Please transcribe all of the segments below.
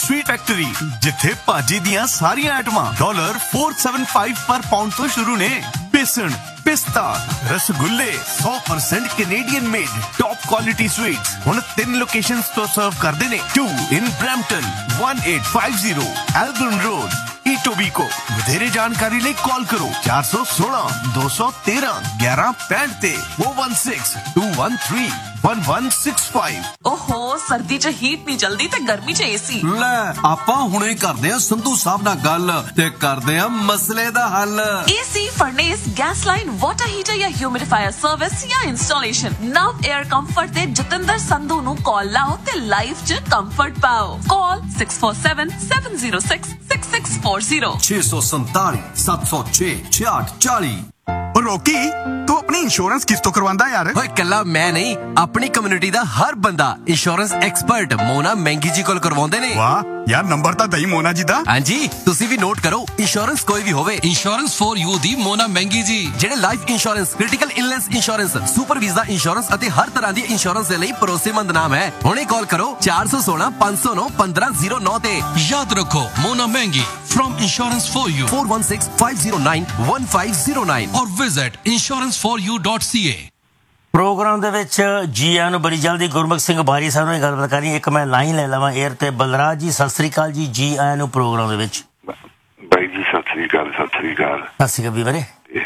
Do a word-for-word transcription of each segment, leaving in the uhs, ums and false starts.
Sweet factory जिथे भाजी दियां सारियां आइटमां डॉलर फोर सेवन फाइव पर पाउंड तो शुरू ने। बेसन, पिस्ता, रसगुल्ले सौ percent Canadian made top quality sweets हुण तीन लोकेशंस तो सर्व करदे ने। To in Brampton, one eight five zero एल्बर्न road ईटोबीको। ਵਧੇਰੇ ਜਾਣਕਾਰੀ ਲਈ ਕਾਲ ਕਰੋ ਚਾਰ ਸੌ ਸੋਲਾਂ ਦੋ ਸੌ ਤੇਰਾਂ ਗਿਆਰਾਂ ਪੈਂਹਠ ਤੇ four one six two one three one one six five। ਓਹੋ ਸਰਦੀ 'ਚ ਹੀਟ ਨਹੀਂ ਜਲਦੀ ਤੇ ਗਰਮੀ 'ਚ ਏਸੀ। ਲੈ ਆਪਾਂ ਹੁਣੇ ਕਰਦੇ ਆ ਸੰਧੂ ਸਾਹਿਬ ਨਾਲ ਗੱਲ ਤੇ ਕਰਦੇ ਆ ਮਸਲੇ ਦਾ ਹੱਲ। AC, ਫਰਨੇਸ, gas line, water heater ਜਾਂ ਹਿਊਮਿਡੀਫਾਇਰ ਸਰਵਿਸ ਜਾਂ ਇੰਸਟਾਲੇਸ਼ਨ, ਨਵ 에ਅਰ ਕੰਫਰਟ ਤੇ ਜਤਿੰਦਰ ਸੰਧੂ ਨੂੰ ਕਾਲ ਲਾਓ ਤੇ ਲਾਈਫ 'ਚ ਕੰਫਰਟ ਪਾਓ। ਕਾਲ six four seven seven zero six six six four zero ਛੇ ਸੌ ਸੰਤਾਲੀ ਸੱਤ ਸੌ ਛੇ ਛਿਆਹਠ ਚਾਲੀ। ਰੋਕੀ ਤੂੰ ਆਪਣੀ ਇੰਸ਼ੋਰੈਂਸ ਕਿਸ ਤੋਂ ਕਰਵਾਉਂਦਾ ਯਾਰ? ਓਏ ਕੱਲਾ ਮੈਂ ਨਹੀਂ, ਆਪਣੀ ਕਮਿਊਨਿਟੀ ਦਾ ਹਰ ਬੰਦਾ ਇੰਸ਼ੋਰੈਂਸ ਐਕਸਪਰਟ ਮੋਨਾ ਮਹਿੰਗੀ ਜੀ ਕੋਲ ਕਰਵਾਉਂਦੇ ਨੇ। ਵਾਹ ਯਾਰ, ਨੰਬਰ ਤਾਂ ਦਈ ਮੋਨਾ ਜੀ ਦਾ। ਹਾਂਜੀ, ਤੁਸੀਂ ਵੀ ਨੋਟ ਕਰੋ। ਇੰਸ਼ੋਰੈਂਸ ਕੋਈ ਵੀ ਹੋਵੇ, ਇੰਸ਼ੋਰੈਂਸ ਫॉर ਯੂ ਦੀ ਮੋਨਾ ਮਹਿੰਗੀ ਜੀ, ਜਿਹੜੇ life insurance, critical illness insurance, super visa insurance ਅਤੇ ਹਰ ਤਰ੍ਹਾਂ ਦੀ ਇੰਸ਼ੋਰੈਂਸ ਦੇ ਲਈ ਭਰੋਸੇਮੰਦ ਨਾਮ ਹੈ। ਹੁਣੇ ਕਾਲ ਕਰੋ ਚਾਰ ਸੌ ਸੋਲਾਂ ਪੰਜ ਸੌ ਨੌ ਪੰਦਰਾਂ ਜ਼ੀਰੋ ਨੌ ਤੇ। ਯਾਦ ਰੱਖੋ ਮੋਨਾ ਮਹਿੰਗੀ from insurance for you four one six five zero nine one five zero nine or visit insurance for you dot c a। Programme ਦੇ ਵਿੱਚ ਜੀ ਆਇਆਂ ਨੂੰ। ਬੜੀ ਜਲਦੀ ਗੁਰਮੁਖ ਸਿੰਘ ਬਾਰੀ ਸਾਹਿਬ ਨਾਲ ਗੱਲਬਾਤ ਕਰਨੀ। ਇੱਕ ਮੈਂ ਲਾਈਨ ਲੈ ਲਵਾਂ 에ਅਰ ਤੇ। ਬਲਰਾਜ ਜੀ ਸਤਿ ਸ੍ਰੀ ਅਕਾਲ ਜੀ, ਜੀ ਆਇਆਂ ਨੂੰ ਪ੍ਰੋਗਰਾਮ ਦੇ ਵਿੱਚ। ਬਾਈ ਜੀ ਸਤਿ ਸ੍ਰੀ ਅਕਾਲ। ਸਤਿ ਸ੍ਰੀ ਅਕਾਲ। ਸਤਿ ਸ੍ਰੀ ਅਕਾਲ ਵੀਰੇ।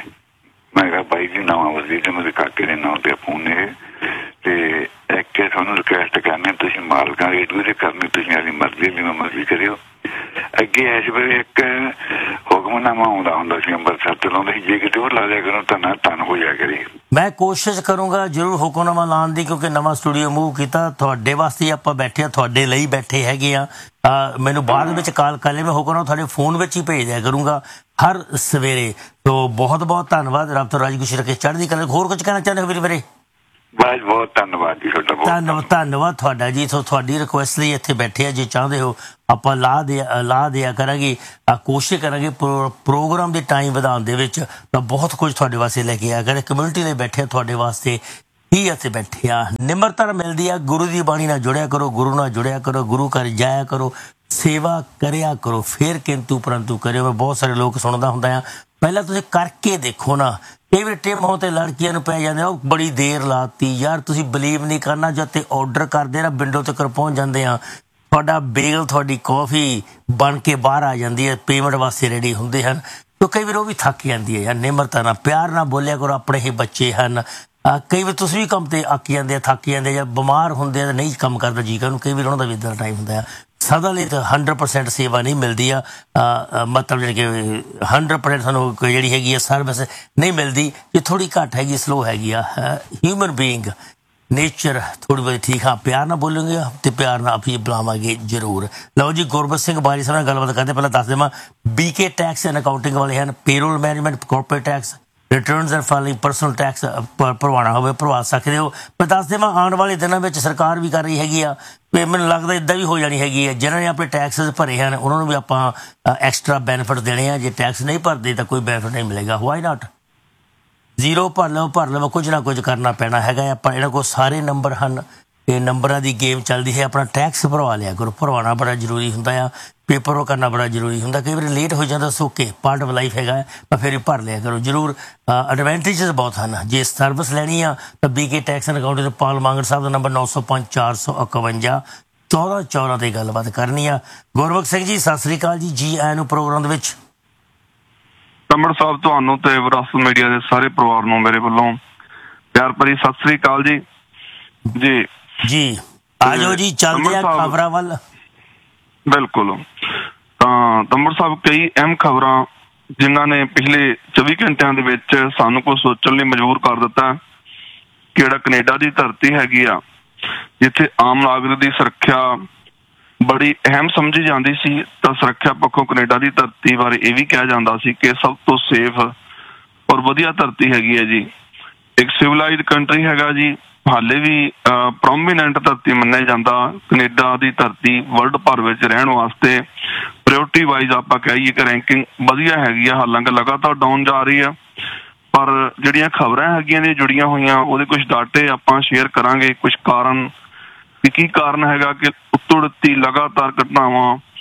ਮੈਂ ਕਿਹਾ ਬਾਈ ਜੀ ਨਵਾਂ ਵਜ਼ੀਰ ਤੇ ਮੇਰੇ ਕਾਕੇ ਦੇ ਨਾਂ ਤੇ ਫੋਨ ਨੇ ਤੇ ਇੱਕ ਤੁਹਾਨੂੰ ਰਿਕੁਐਸਟ ਕਰਨੀ, ਤੁਸੀਂ ਮਾਲਕਾਂ ਰੇਡੀਓ ਤੇ ਕਰਨੀ, ਤੁਸੀਂ ਆਪਣੀ ਮਰਜ਼ੀ ਜਿਵੇਂ ਮਰਜ਼ੀ ਕਰਿਓ। ਅੱਗੇ ਇਸ ਵੇਲੇ ਇੱਕ ਹੁਕਮਨਾਮਾ ਆਉਂਦਾ ਹੁੰਦਾ ਸੀ ਅੰਮ੍ਰਿਤਸਰ ਤੋਂ ਲਾਉਂਦੇ ਸੀ, ਜੇ ਕਿਤੇ ਉਹ ਲਾ ਲਿਆ ਕਰੋ ਤਾਂ ਨਾ ਧੰਨ ਹੋ ਜਾ ਕਰੇ। ਮੈਂ ਕੋਸ਼ਿਸ਼ ਕਰੂੰਗਾ ਜ਼ਰੂਰ ਹੁਕਮਨਾਮਾ ਲਾਉਣ ਦੀ, ਕਿਉਂਕਿ ਨਵਾਂ ਸਟੂਡੀਓ ਮੂਵ ਕੀਤਾ ਤੁਹਾਡੇ ਵਾਸਤੇ ਆਪਾਂ ਬੈਠੇ ਆ, ਤੁਹਾਡੇ ਲਈ ਬੈਠੇ ਹੈਗੇ ਆ। ਮੈਨੂੰ ਬਾਅਦ ਵਿੱਚ ਕਾਲ ਕਰ ਲਿਆ, ਮੈਂ ਹੁਕਮਨਾਮਾ ਤੁਹਾਡੇ ਫੋਨ ਵਿੱਚ ਹੀ ਭੇਜ ਦਿਆ ਕਰੂੰਗਾ ਹਰ ਸਵੇਰੇ। ਤੋ ਬਹੁਤ ਬਹੁਤ ਧੰਨਵਾਦ। ਰੱਬ ਤੋਂ ਰਾਜੀ ਖੁਸ਼ੀ ਰੱਖੇ, ਚੜ੍ਹਦੀ ਕਲਾ। ਹੋਰ ਕੁਝ ਕਹਿਣਾ ਚਾਹੁੰਦੇ ਹੋ ਵੀਰੇ? ਵੀਰੇ ਬਹੁਤ ਬਹੁਤ ਧੰਨਵਾਦ ਜੀ ਤੁਹਾਡਾ। ਧੰਨਵਾਦ ਧੰਨਵਾਦ ਤੁਹਾਡਾ ਜੀ। ਸੋ ਤੁਹਾਡੀ ਰਿਕੁਐਸਟ ਲਈ ਇੱਥੇ ਬੈਠੇ ਆ। ਜੇ ਚਾਹੁੰਦੇ ਹੋ ਆਪਾਂ ਲਾ ਦਿਆ ਲਾ ਦਿਆ ਕਰਾਂਗੇ, ਕੋਸ਼ਿਸ਼ ਕਰਾਂਗੇ ਪ੍ਰੋਗਰਾਮ ਦੇ ਟਾਈਮ ਵਧਾਉਣ ਦੇ ਵਿੱਚ, ਤਾਂ ਬਹੁਤ ਕੁਝ ਤੁਹਾਡੇ ਵਾਸਤੇ ਲੈ ਕੇ ਆਇਆ ਕਰੇ। ਕਮਿਊਨਿਟੀ ਲਈ ਬੈਠੇ ਆ, ਤੁਹਾਡੇ ਵਾਸਤੇ ਹੀ ਇੱਥੇ ਬੈਠੇ ਆ। ਨਿਮਰਤਾ ਮਿਲਦੀ ਆ। ਗੁਰੂ ਦੀ ਬਾਣੀ ਨਾਲ ਜੁੜਿਆ ਕਰੋ, ਗੁਰੂ ਨਾਲ ਜੁੜਿਆ ਕਰੋ, ਗੁਰੂ ਘਰ ਜਾਇਆ ਕਰੋ, ਸੇਵਾ ਕਰਿਆ ਕਰੋ, ਫਿਰ ਕਿੰਤੂ ਪਰੰਤੂ ਕਰਿਓ। ਮੈਂ ਬਹੁਤ ਸਾਰੇ ਲੋਕ ਸੁਣਦਾ ਹੁੰਦਾ ਆ, ਪਹਿਲਾਂ ਤੁਸੀਂ ਕਰਕੇ ਦੇਖੋ ਨਾ। ਕਈ ਵਾਰ ਟਿਮ ਹੋ ਤੇ ਲੜਕੀਆਂ ਨੂੰ ਪੈ ਜਾਂਦੇ, ਉਹ ਬੜੀ ਦੇਰ ਲਾਤੀ ਯਾਰ। ਤੁਸੀਂ ਬਲੀਵ ਨਹੀਂ ਕਰਨਾ, ਜਦ ਤੇ ਆਰਡਰ ਕਰਦੇ ਨਾ ਵਿੰਡੋ ਤੱਕ ਪਹੁੰਚ ਜਾਂਦੇ ਆ, ਤੁਹਾਡਾ ਬੇਗਲ, ਤੁਹਾਡੀ ਕੌਫੀ ਬਣ ਕੇ ਬਾਹਰ ਆ ਜਾਂਦੀ ਹੈ, ਪੇਮੈਂਟ ਵਾਸਤੇ ਰੈਡੀ ਹੁੰਦੇ ਹਨ। ਤਾਂ ਕਈ ਵਾਰ ਉਹ ਵੀ ਥੱਕ ਜਾਂਦੀ ਹੈ ਯਾਰ। ਨਿਮਰਤਾ ਨਾਲ, ਪਿਆਰ ਨਾਲ ਬੋਲਿਆ ਕਰੋ। ਆਪਣੇ ਹੀ ਬੱਚੇ ਹਨ, ਕਈ ਵਾਰ ਤੁਸੀਂ ਵੀ ਕੰਮ ਤੇ ਅੱਕ ਜਾਂਦੇ ਆ, ਥੱਕ ਜਾਂਦੇ, ਜਾਂ ਬਿਮਾਰ ਹੁੰਦੇ ਆ, ਨਹੀਂ ਕੰਮ ਕਰਦਾ ਜੀ ਨੂੰ। ਕਈ ਵਾਰ ਉਹਨਾਂ ਦਾ ਵੀ ਇੱਦਾਂ ਟਾਈਮ ਹੁੰਦਾ ਆ। ਸਦਾ ਲਈ ਤਾਂ ਹੰਡਰਡ ਪਰਸੈਂਟ ਸੇਵਾ ਨਹੀਂ ਮਿਲਦੀ ਆ, ਮਤਲਬ ਜਿਹੜੀ ਕਿ ਹੰਡਰਡ ਪਰਸੈਂਟ ਸਾਨੂੰ ਜਿਹੜੀ ਹੈਗੀ ਆ ਸਰਵਿਸ ਨਹੀਂ ਮਿਲਦੀ। ਇਹ ਥੋੜ੍ਹੀ ਘੱਟ ਹੈਗੀ, ਸਲੋ ਹੈਗੀ ਆ। ਹਿਊਮਨ ਬੀਇੰਗ ਨੇਚਰ ਥੋੜ੍ਹੀ ਬਹੁਤੀ ਠੀਕ। ਹਾਂ, ਪਿਆਰ ਨਾਲ ਬੋਲੂਗੇ ਤੇ ਪਿਆਰ ਨਾਲ ਆਪੀ ਬੁਲਾਵਾਂਗੇ ਜ਼ਰੂਰ। ਲਓ ਜੀ, ਗੁਰਬਤ ਸਿੰਘ ਬਾਰੀ ਸਾਹਿਬ ਨਾਲ ਗੱਲਬਾਤ ਕਰਦੇ। ਪਹਿਲਾਂ ਦੱਸ ਦੇਵਾਂ, B K tax and accounting ਵਾਲੇ ਹਨ। Payroll management, corporate tax, returns and filing, personal tax ਭਰਵਾਉਣਾ ਹੋਵੇ ਭਰਵਾ ਸਕਦੇ ਹੋ। ਮੈਂ ਦੱਸ ਦੇਵਾਂ, ਆਉਣ ਵਾਲੇ ਦਿਨਾਂ ਵਿੱਚ ਸਰਕਾਰ ਵੀ ਕਰ ਰਹੀ ਹੈਗੀ ਆ, ਤੇ ਮੈਨੂੰ ਲੱਗਦਾ ਇੱਦਾਂ ਵੀ ਹੋ ਜਾਣੀ ਹੈਗੀ ਹੈ। ਜਿਹਨਾਂ ਨੇ ਆਪਣੇ ਟੈਕਸਿਸ ਭਰੇ ਹਨ ਉਹਨਾਂ ਨੂੰ ਵੀ ਆਪਾਂ ਐਕਸਟਰਾ ਬੈਨੀਫਿਟ ਦੇਣੇ ਆ। ਜੇ ਟੈਕਸ ਨਹੀਂ ਭਰਦੇ ਤਾਂ ਕੋਈ ਬੈਨੀਫਿਟ ਨਹੀਂ ਮਿਲੇਗਾ। Why not? ਜ਼ੀਰੋ ਭਰ ਲਓ ਭਰ ਲਓ, ਕੁਝ ਨਾ ਕੁਝ ਕਰਨਾ ਪੈਣਾ ਹੈਗਾ। ਆਪਾਂ ਇਹਨਾਂ ਕੋਲ ਸਾਰੇ ਨੰਬਰ ਹਨ, ਇਹ ਨੰਬਰਾਂ ਦੀ ਗੇਮ ਚੱਲਦੀ ਹੈ। ਆਪਣਾ ਟੈਕਸ ਭਰਵਾ ਲਿਆ ਕਰੋ, ਭਰਵਾਉਣਾ ਬੜਾ ਜ਼ਰੂਰੀ ਹੁੰਦਾ ਆ। ਪੇਪਰ ਉਹ ਕਰਨਾ ਬੜਾ ਜ਼ਰੂਰੀ ਹੁੰਦਾ। ਕਈ ਵਾਰੀ ਲੇਟ ਹੋ ਜਾਂਦਾ, ਸੋਕੇ ਪਾਰਟ ਆਫ ਲਾਈਫ ਹੈਗਾ, ਪਰ ਫਿਰ ਭਰ ਲਿਆ ਕਰੋ ਜ਼ਰੂਰ। ਐਡਵਾਂਟੇਜਸ ਬਹੁਤ ਹਨ। ਜੇ ਸਰਵਿਸ ਲੈਣੀ ਆ ਤਾਂ B K tax and accounting Pal Mangar Sahib the number ਨੌ ਸੌ ਪੰਜ ਚਾਰ ਸੌ ਇਕਵੰਜਾ ਚੌਦਾਂ ਚੌਦਾਂ ਤੇ ਗੱਲਬਾਤ ਕਰਨੀ ਆ। ਗੁਰਮੁਖ ਸਿੰਘ ਜੀ ਸਤਿ ਸ੍ਰੀ ਅਕਾਲ ਜੀ, ਜੀ ਆਇਆਂ ਨੂੰ ਪ੍ਰੋਗਰਾਮ ਦੇ ਵਿੱਚ। ਤਮੜ ਸਾਹਿਬ, ਤੁਹਾਨੂੰ ਤੇ ਵਿਰਾਸਤ ਮੀਡੀਆ ਦੇ ਸਾਰੇ ਪਰਿਵਾਰ ਨੂੰ ਮੇਰੇ ਵੱਲੋਂ ਪਿਆਰ ਭਰੀ ਸਤਿ ਸ੍ਰੀ ਅਕਾਲ ਜੀ। ਜੀ ਜੀ ਆ ਜਾਓ ਜੀ, ਚੱਲਦੇ ਆ ਖਬਰਾਂ ਵੱਲ। ਬਿਲਕੁਲ। ਤਾਂ ਤਮੜ ਸਾਹਿਬ, ਕਈ ਅਹਿਮ ਖਬਰਾਂ ਜਿਨ੍ਹਾਂ ਨੇ ਪਿਛਲੇ ਚੌਵੀ ਘੰਟਿਆਂ ਦੇ ਵਿੱਚ ਸਾਨੂੰ ਕੁਝ ਸੋਚਣ ਲਈ ਮਜਬੂਰ ਕਰ ਦਿੱਤਾ। ਕਿਹੜਾ ਕੈਨੇਡਾ ਦੀ ਧਰਤੀ ਹੈਗੀ ਆ, ਜਿੱਥੇ ਆਮ ਨਾਗਰਿਕ ਦੀ ਸੁਰੱਖਿਆ ਬੜੀ ਅਹਿਮ ਸਮਝੀ ਜਾਂਦੀ ਸੀ, ਤਾਂ ਸੁਰੱਖਿਆ ਪੱਖੋਂ ਕੈਨੇਡਾ ਦੀ ਧਰਤੀ ਬਾਰੇ ਇਹ ਵੀ ਕਿਹਾ ਜਾਂਦਾ ਸੀ ਕਿ ਸਭ ਤੋਂ ਸੇਫ ਔਰ ਵਧੀਆ ਧਰਤੀ ਹੈਗੀ ਹੈ ਜੀ। ਇੱਕ ਸਿਵਲਾਈਜ਼ਡ ਕੰਟਰੀ ਹੈਗਾ ਜੀ, ਹਾਲੇ ਵੀ ਪ੍ਰੋਮੀਨੈਂਟ ਧਰਤੀ ਮੰਨਿਆ ਜਾਂਦਾ ਕੈਨੇਡਾ ਦੀ ਧਰਤੀ। ਵਰਲਡ ਭਰ ਵਿੱਚ ਰਹਿਣ ਵਾਸਤੇ ਪ੍ਰਾਇਓਰਟੀ ਵਾਈਜ਼ ਆਪਾਂ ਕਹੀਏ ਕਿ ਰੈਂਕਿੰਗ ਵਧੀਆ ਹੈਗੀ ਆ, ਹਾਲਾਂਕਿ ਲਗਾਤਾਰ ਡਾਊਨ ਜਾ ਰਹੀ ਆ। ਪਰ ਜਿਹੜੀਆਂ ਖਬਰਾਂ ਹੈਗੀਆਂ ਨੇ ਜੁੜੀਆਂ ਹੋਈਆਂ, ਉਹਦੇ ਕੁਝ ਡਾਟੇ ਆਪਾਂ ਸ਼ੇਅਰ ਕਰਾਂਗੇ, ਕੁਝ ਕਾਰਨ ਕਿ ਕੀ ਕਾਰਨ ਹੈਗਾ ਕਿ ਉੱਤੋਂ ਦਿੱਤੀ ਲਗਾਤਾਰ ਘਟਨਾਵਾਂ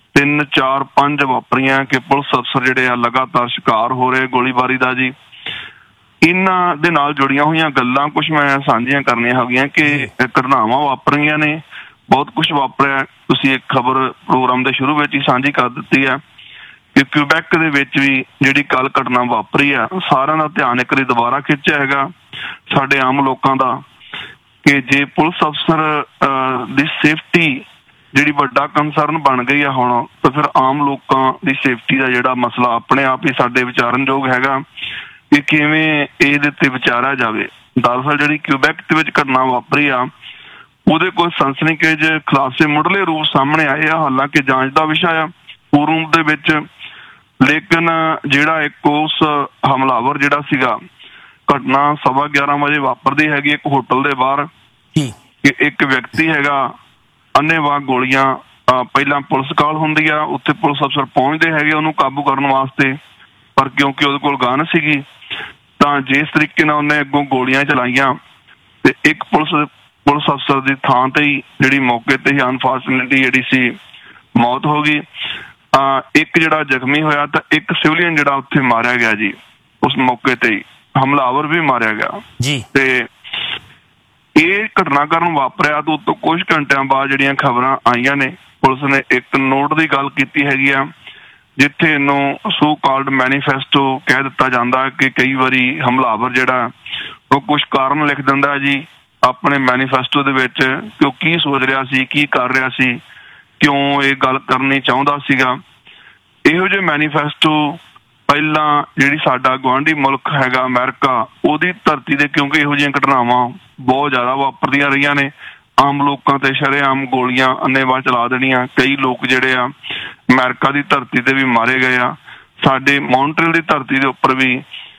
ਤਿੰਨ ਚਾਰ ਪੰਜ ਵਾਪਰੀਆਂ ਕਿ ਪੁਲਿਸ ਅਫਸਰ ਜਿਹੜੇ ਆ ਲਗਾਤਾਰ ਸ਼ਿਕਾਰ ਹੋ ਰਹੇ ਗੋਲੀਬਾਰੀ ਦਾ ਜੀ। ਇਹਨਾਂ ਦੇ ਨਾਲ ਜੁੜੀਆਂ ਹੋਈਆਂ ਗੱਲਾਂ ਕੁਝ ਮੈਂ ਸਾਂਝੀਆਂ ਕਰਨੀਆਂ ਹੈਗੀਆਂ ਕਿ ਘਟਨਾਵਾਂ ਵਾਪਰੀਆਂ ਨੇ, ਬਹੁਤ ਕੁਝ ਵਾਪਰਿਆ। ਤੁਸੀਂ ਇੱਕ ਖਬਰ ਪ੍ਰੋਗਰਾਮ ਦੇ ਸ਼ੁਰੂ ਵਿੱਚ ਹੀ ਸਾਂਝੀ ਕਰ ਦਿੱਤੀ ਹੈ ਕਿ ਕਿਊਬੈਕ ਦੇ ਵਿੱਚ ਵੀ ਜਿਹੜੀ ਕੱਲ ਘਟਨਾ ਵਾਪਰੀ ਆ, ਸਾਰਿਆਂ ਦਾ ਧਿਆਨ ਇੱਕ ਵਾਰੀ ਦੁਬਾਰਾ ਖਿੱਚਿਆ ਹੈਗਾ ਸਾਡੇ ਆਮ ਲੋਕਾਂ ਦਾ ਕਿ ਜੇ ਪੁਲਿਸ ਅਫਸਰ ਦੀ ਸੇਫਟੀ ਜਿਹੜੀ ਵੱਡਾ ਕੰਸਰਨ ਬਣ ਗਈ ਆ ਹੁਣ, ਤਾਂ ਫਿਰ ਆਮ ਲੋਕਾਂ ਦੀ ਸੇਫਟੀ ਦਾ ਜਿਹੜਾ ਮਸਲਾ ਆਪਣੇ ਆਪ ਹੀ ਸਾਡੇ ਵਿਚਾਰਨਯੋਗ ਹੈਗਾ ਕਿ ਕਿਵੇਂ ਇਹਦੇ ਉੱਤੇ ਵਿਚਾਰਿਆ ਜਾਵੇ। ਦਰਅਸਲ ਜਿਹੜੀ ਕਿਊਬੈਕ ਦੇ ਵਿੱਚ ਘਟਨਾ ਵਾਪਰੀ ਆ ਉਹਦੇ ਕੋਈ ਸਨਸਨੀਖੇਜ ਖੁਲਾਸੇ ਮੁੱਢਲੇ ਰੂਪ ਸਾਹਮਣੇ ਆਏ ਆ, ਹਾਲਾਂਕਿ ਜਾਂਚ ਦਾ ਵਿਸ਼ਾ ਆ ਪੂਰਨ ਦੇ ਵਿੱਚ। ਲੇਕਿਨ ਜਿਹੜਾ ਇੱਕ ਉਸ ਹਮਲਾਵਰ ਜਿਹੜਾ ਸੀਗਾ, ਘਟਨਾ ਸਵਾ ਗਿਆਰਾਂ ਵਜੇ ਵਾਪਰਦੀ ਹੈਗੀ ਇੱਕ ਹੋਟਲ ਦੇ ਬਾਹਰ ਕਿ ਇੱਕ ਵਿਅਕਤੀ ਹੈਗਾ ਅੰਨ੍ਹੇਵਾਹ ਗੋਲੀਆਂ, ਪਹਿਲਾਂ ਪੁਲਿਸ ਕਾਲ ਹੁੰਦੀ ਆ, ਉੱਥੇ ਪੁਲਿਸ ਅਫਸਰ ਪਹੁੰਚਦੇ ਹੈਗੇ ਉਹਨੂੰ ਕਾਬੂ ਕਰਨ ਵਾਸਤੇ, ਪਰ ਕਿਉਂਕਿ ਉਹਦੇ ਕੋਲ ਗਨ ਸੀਗੀ ਤਾਂ ਜਿਸ ਤਰੀਕੇ ਨਾਲ ਉਹਨੇ ਅੱਗੋਂ ਗੋਲੀਆਂ ਚਲਾਈਆਂ ਤੇ ਇੱਕ ਪੁਲਿਸ ਪੁਲਿਸ ਅਫਸਰ ਦੀ ਥਾਂ ਤੇ ਹੀ ਜਿਹੜੀ ਮੌਕੇ ਤੇ ਹੀ ਅਨਫੋਰਚੂਨੇਟਲੀ ਜਿਹੜੀ ਸੀ ਮੌਤ ਹੋ ਗਈ। ਇੱਕ ਜਿਹੜਾ ਜ਼ਖਮੀ ਹੋਇਆ ਤਾਂ ਇੱਕ ਸਿਵਲੀਅਨ ਜਿਹੜਾ ਉੱਥੇ ਮਾਰਿਆ ਗਿਆ ਜੀ, ਉਸ ਮੌਕੇ ਤੇ ਹੀ ਹਮਲਾਵਰ ਵੀ ਮਾਰਿਆ ਗਿਆ ਜੀ। ਤੇ ਇਹ ਘਟਨਾਕ੍ਰਮ ਵਾਪਰਿਆ ਤੋਂ ਉਤੋਂ ਕੁਝ ਘੰਟਿਆਂ ਬਾਅਦ ਜਿਹੜੀਆਂ ਖਬਰਾਂ ਆਈਆਂ ਨੇ, ਪੁਲਿਸ ਨੇ ਇੱਕ ਨੋਟ ਦੀ ਗੱਲ ਕੀਤੀ ਹੈਗੀ ਆ ਜਿੱਥੇ ਇਹਨੂੰ ਸੋ ਕਾਲਡ ਮੈਨੀਫੈਸਟੋ ਕਹਿ ਦਿੱਤਾ ਜਾਂਦਾ ਕਿ ਕਈ ਵਾਰੀ ਹਮਲਾਵਰ ਜਿਹੜਾ ਉਹ ਕੁਝ ਕਾਰਨ ਲਿਖ ਦਿੰਦਾ ਜੀ ਆਪਣੇ ਮੈਨੀਫੈਸਟੋ ਦੇ ਵਿੱਚ ਕਿ ਉਹ ਕੀ ਸੋਚ ਰਿਹਾ ਸੀ, ਕੀ ਕਰ ਰਿਹਾ ਸੀ, ਕਿਉਂ ਇਹ ਗੱਲ ਕਰਨੀ ਚਾਹੁੰਦਾ ਸੀਗਾ। ਇਹੋ ਜਿਹੇ ਮੈਨੀਫੈਸਟੋ ਪਹਿਲਾਂ ਜਿਹੜੀ ਸਾਡਾ ਗੁਆਂਢੀ ਮੁਲਕ ਹੈਗਾ ਅਮਰੀਕਾ, ਉਹਦੀ ਧਰਤੀ ਤੇ ਕਿਉਂਕਿ ਇਹੋ ਜਿਹੀਆਂ ਘਟਨਾਵਾਂ ਬਹੁਤ ਜ਼ਿਆਦਾ ਵਾਪਰਦੀਆਂ ਰਹੀਆਂ ਨੇ, ਆਮ ਲੋਕਾਂ ਤੇ ਸ਼ਰੇਆਮ ਗੋਲੀਆਂ ਅੰਨ੍ਹੇਵਾਹ ਚਲਾ ਦੇਣੀਆਂ, ਕਈ ਲੋਕ ਜਿਹੜੇ ਆ ਅਮਰੀਕਾ ਦੀ ਧਰਤੀ ਤੇ ਵੀ ਮਾਰੇ ਗਏ ਆ। ਸਾਡੇ ਮੌਂਟਰੀਅਲ ਦੀ ਧਰਤੀ ਦੇ ਉੱਪਰ ਵੀ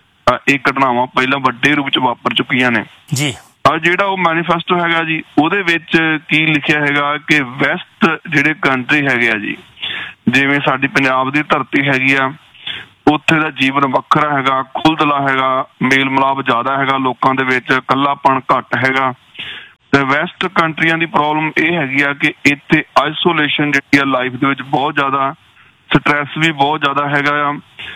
ਇਹ ਘਟਨਾਵਾਂ ਪਹਿਲਾਂ ਵੱਡੇ ਰੂਪ ਚ ਵਾਪਰ ਚੁੱਕੀਆਂ ਨੇ ਜੀ। ਆ ਜਿਹੜਾ ਉਹ ਮੈਨੀਫੈਸਟੋ ਹੈਗਾ ਜੀ, ਉਹਦੇ ਵਿੱਚ ਕੀ ਲਿਖਿਆ ਹੈਗਾ ਕਿ ਵੈਸਟ ਜਿਹੜੇ ਕੰਟਰੀ ਹੈਗੇ ਆ ਜੀ, ਜਿਵੇਂ ਸਾਡੀ ਪੰਜਾਬ ਦੀ ਧਰਤੀ ਹੈਗੀ ਆ, ਉੱਥੇ ਦਾ ਜੀਵਨ ਵੱਖਰਾ ਹੈਗਾ, ਖੁੱਲਦਲਾ ਹੈਗਾ, ਮੇਲ ਮਿਲਾਪ ਜ਼ਿਆਦਾ ਹੈਗਾ ਲੋਕਾਂ ਦੇ ਵਿੱਚ, ਇਕੱਲਾਪਣ ਘੱਟ ਹੈਗਾ। ਤੇ ਵੈਸਟ ਕੰਟਰੀਆਂ ਦੀ ਪ੍ਰੋਬਲਮ ਇਹ ਹੈਗੀ ਆ ਕਿ ਇੱਥੇ ਆਈਸੋਲੇਸ਼ਨ ਜਿਹੜੀ ਆ ਲਾਈਫ ਦੇ ਵਿੱਚ ਬਹੁਤ ਜ਼ਿਆਦਾ, ਸਟਰੈਸ ਵੀ ਬਹੁਤ ਜ਼ਿਆਦਾ ਹੈਗਾ ਆ।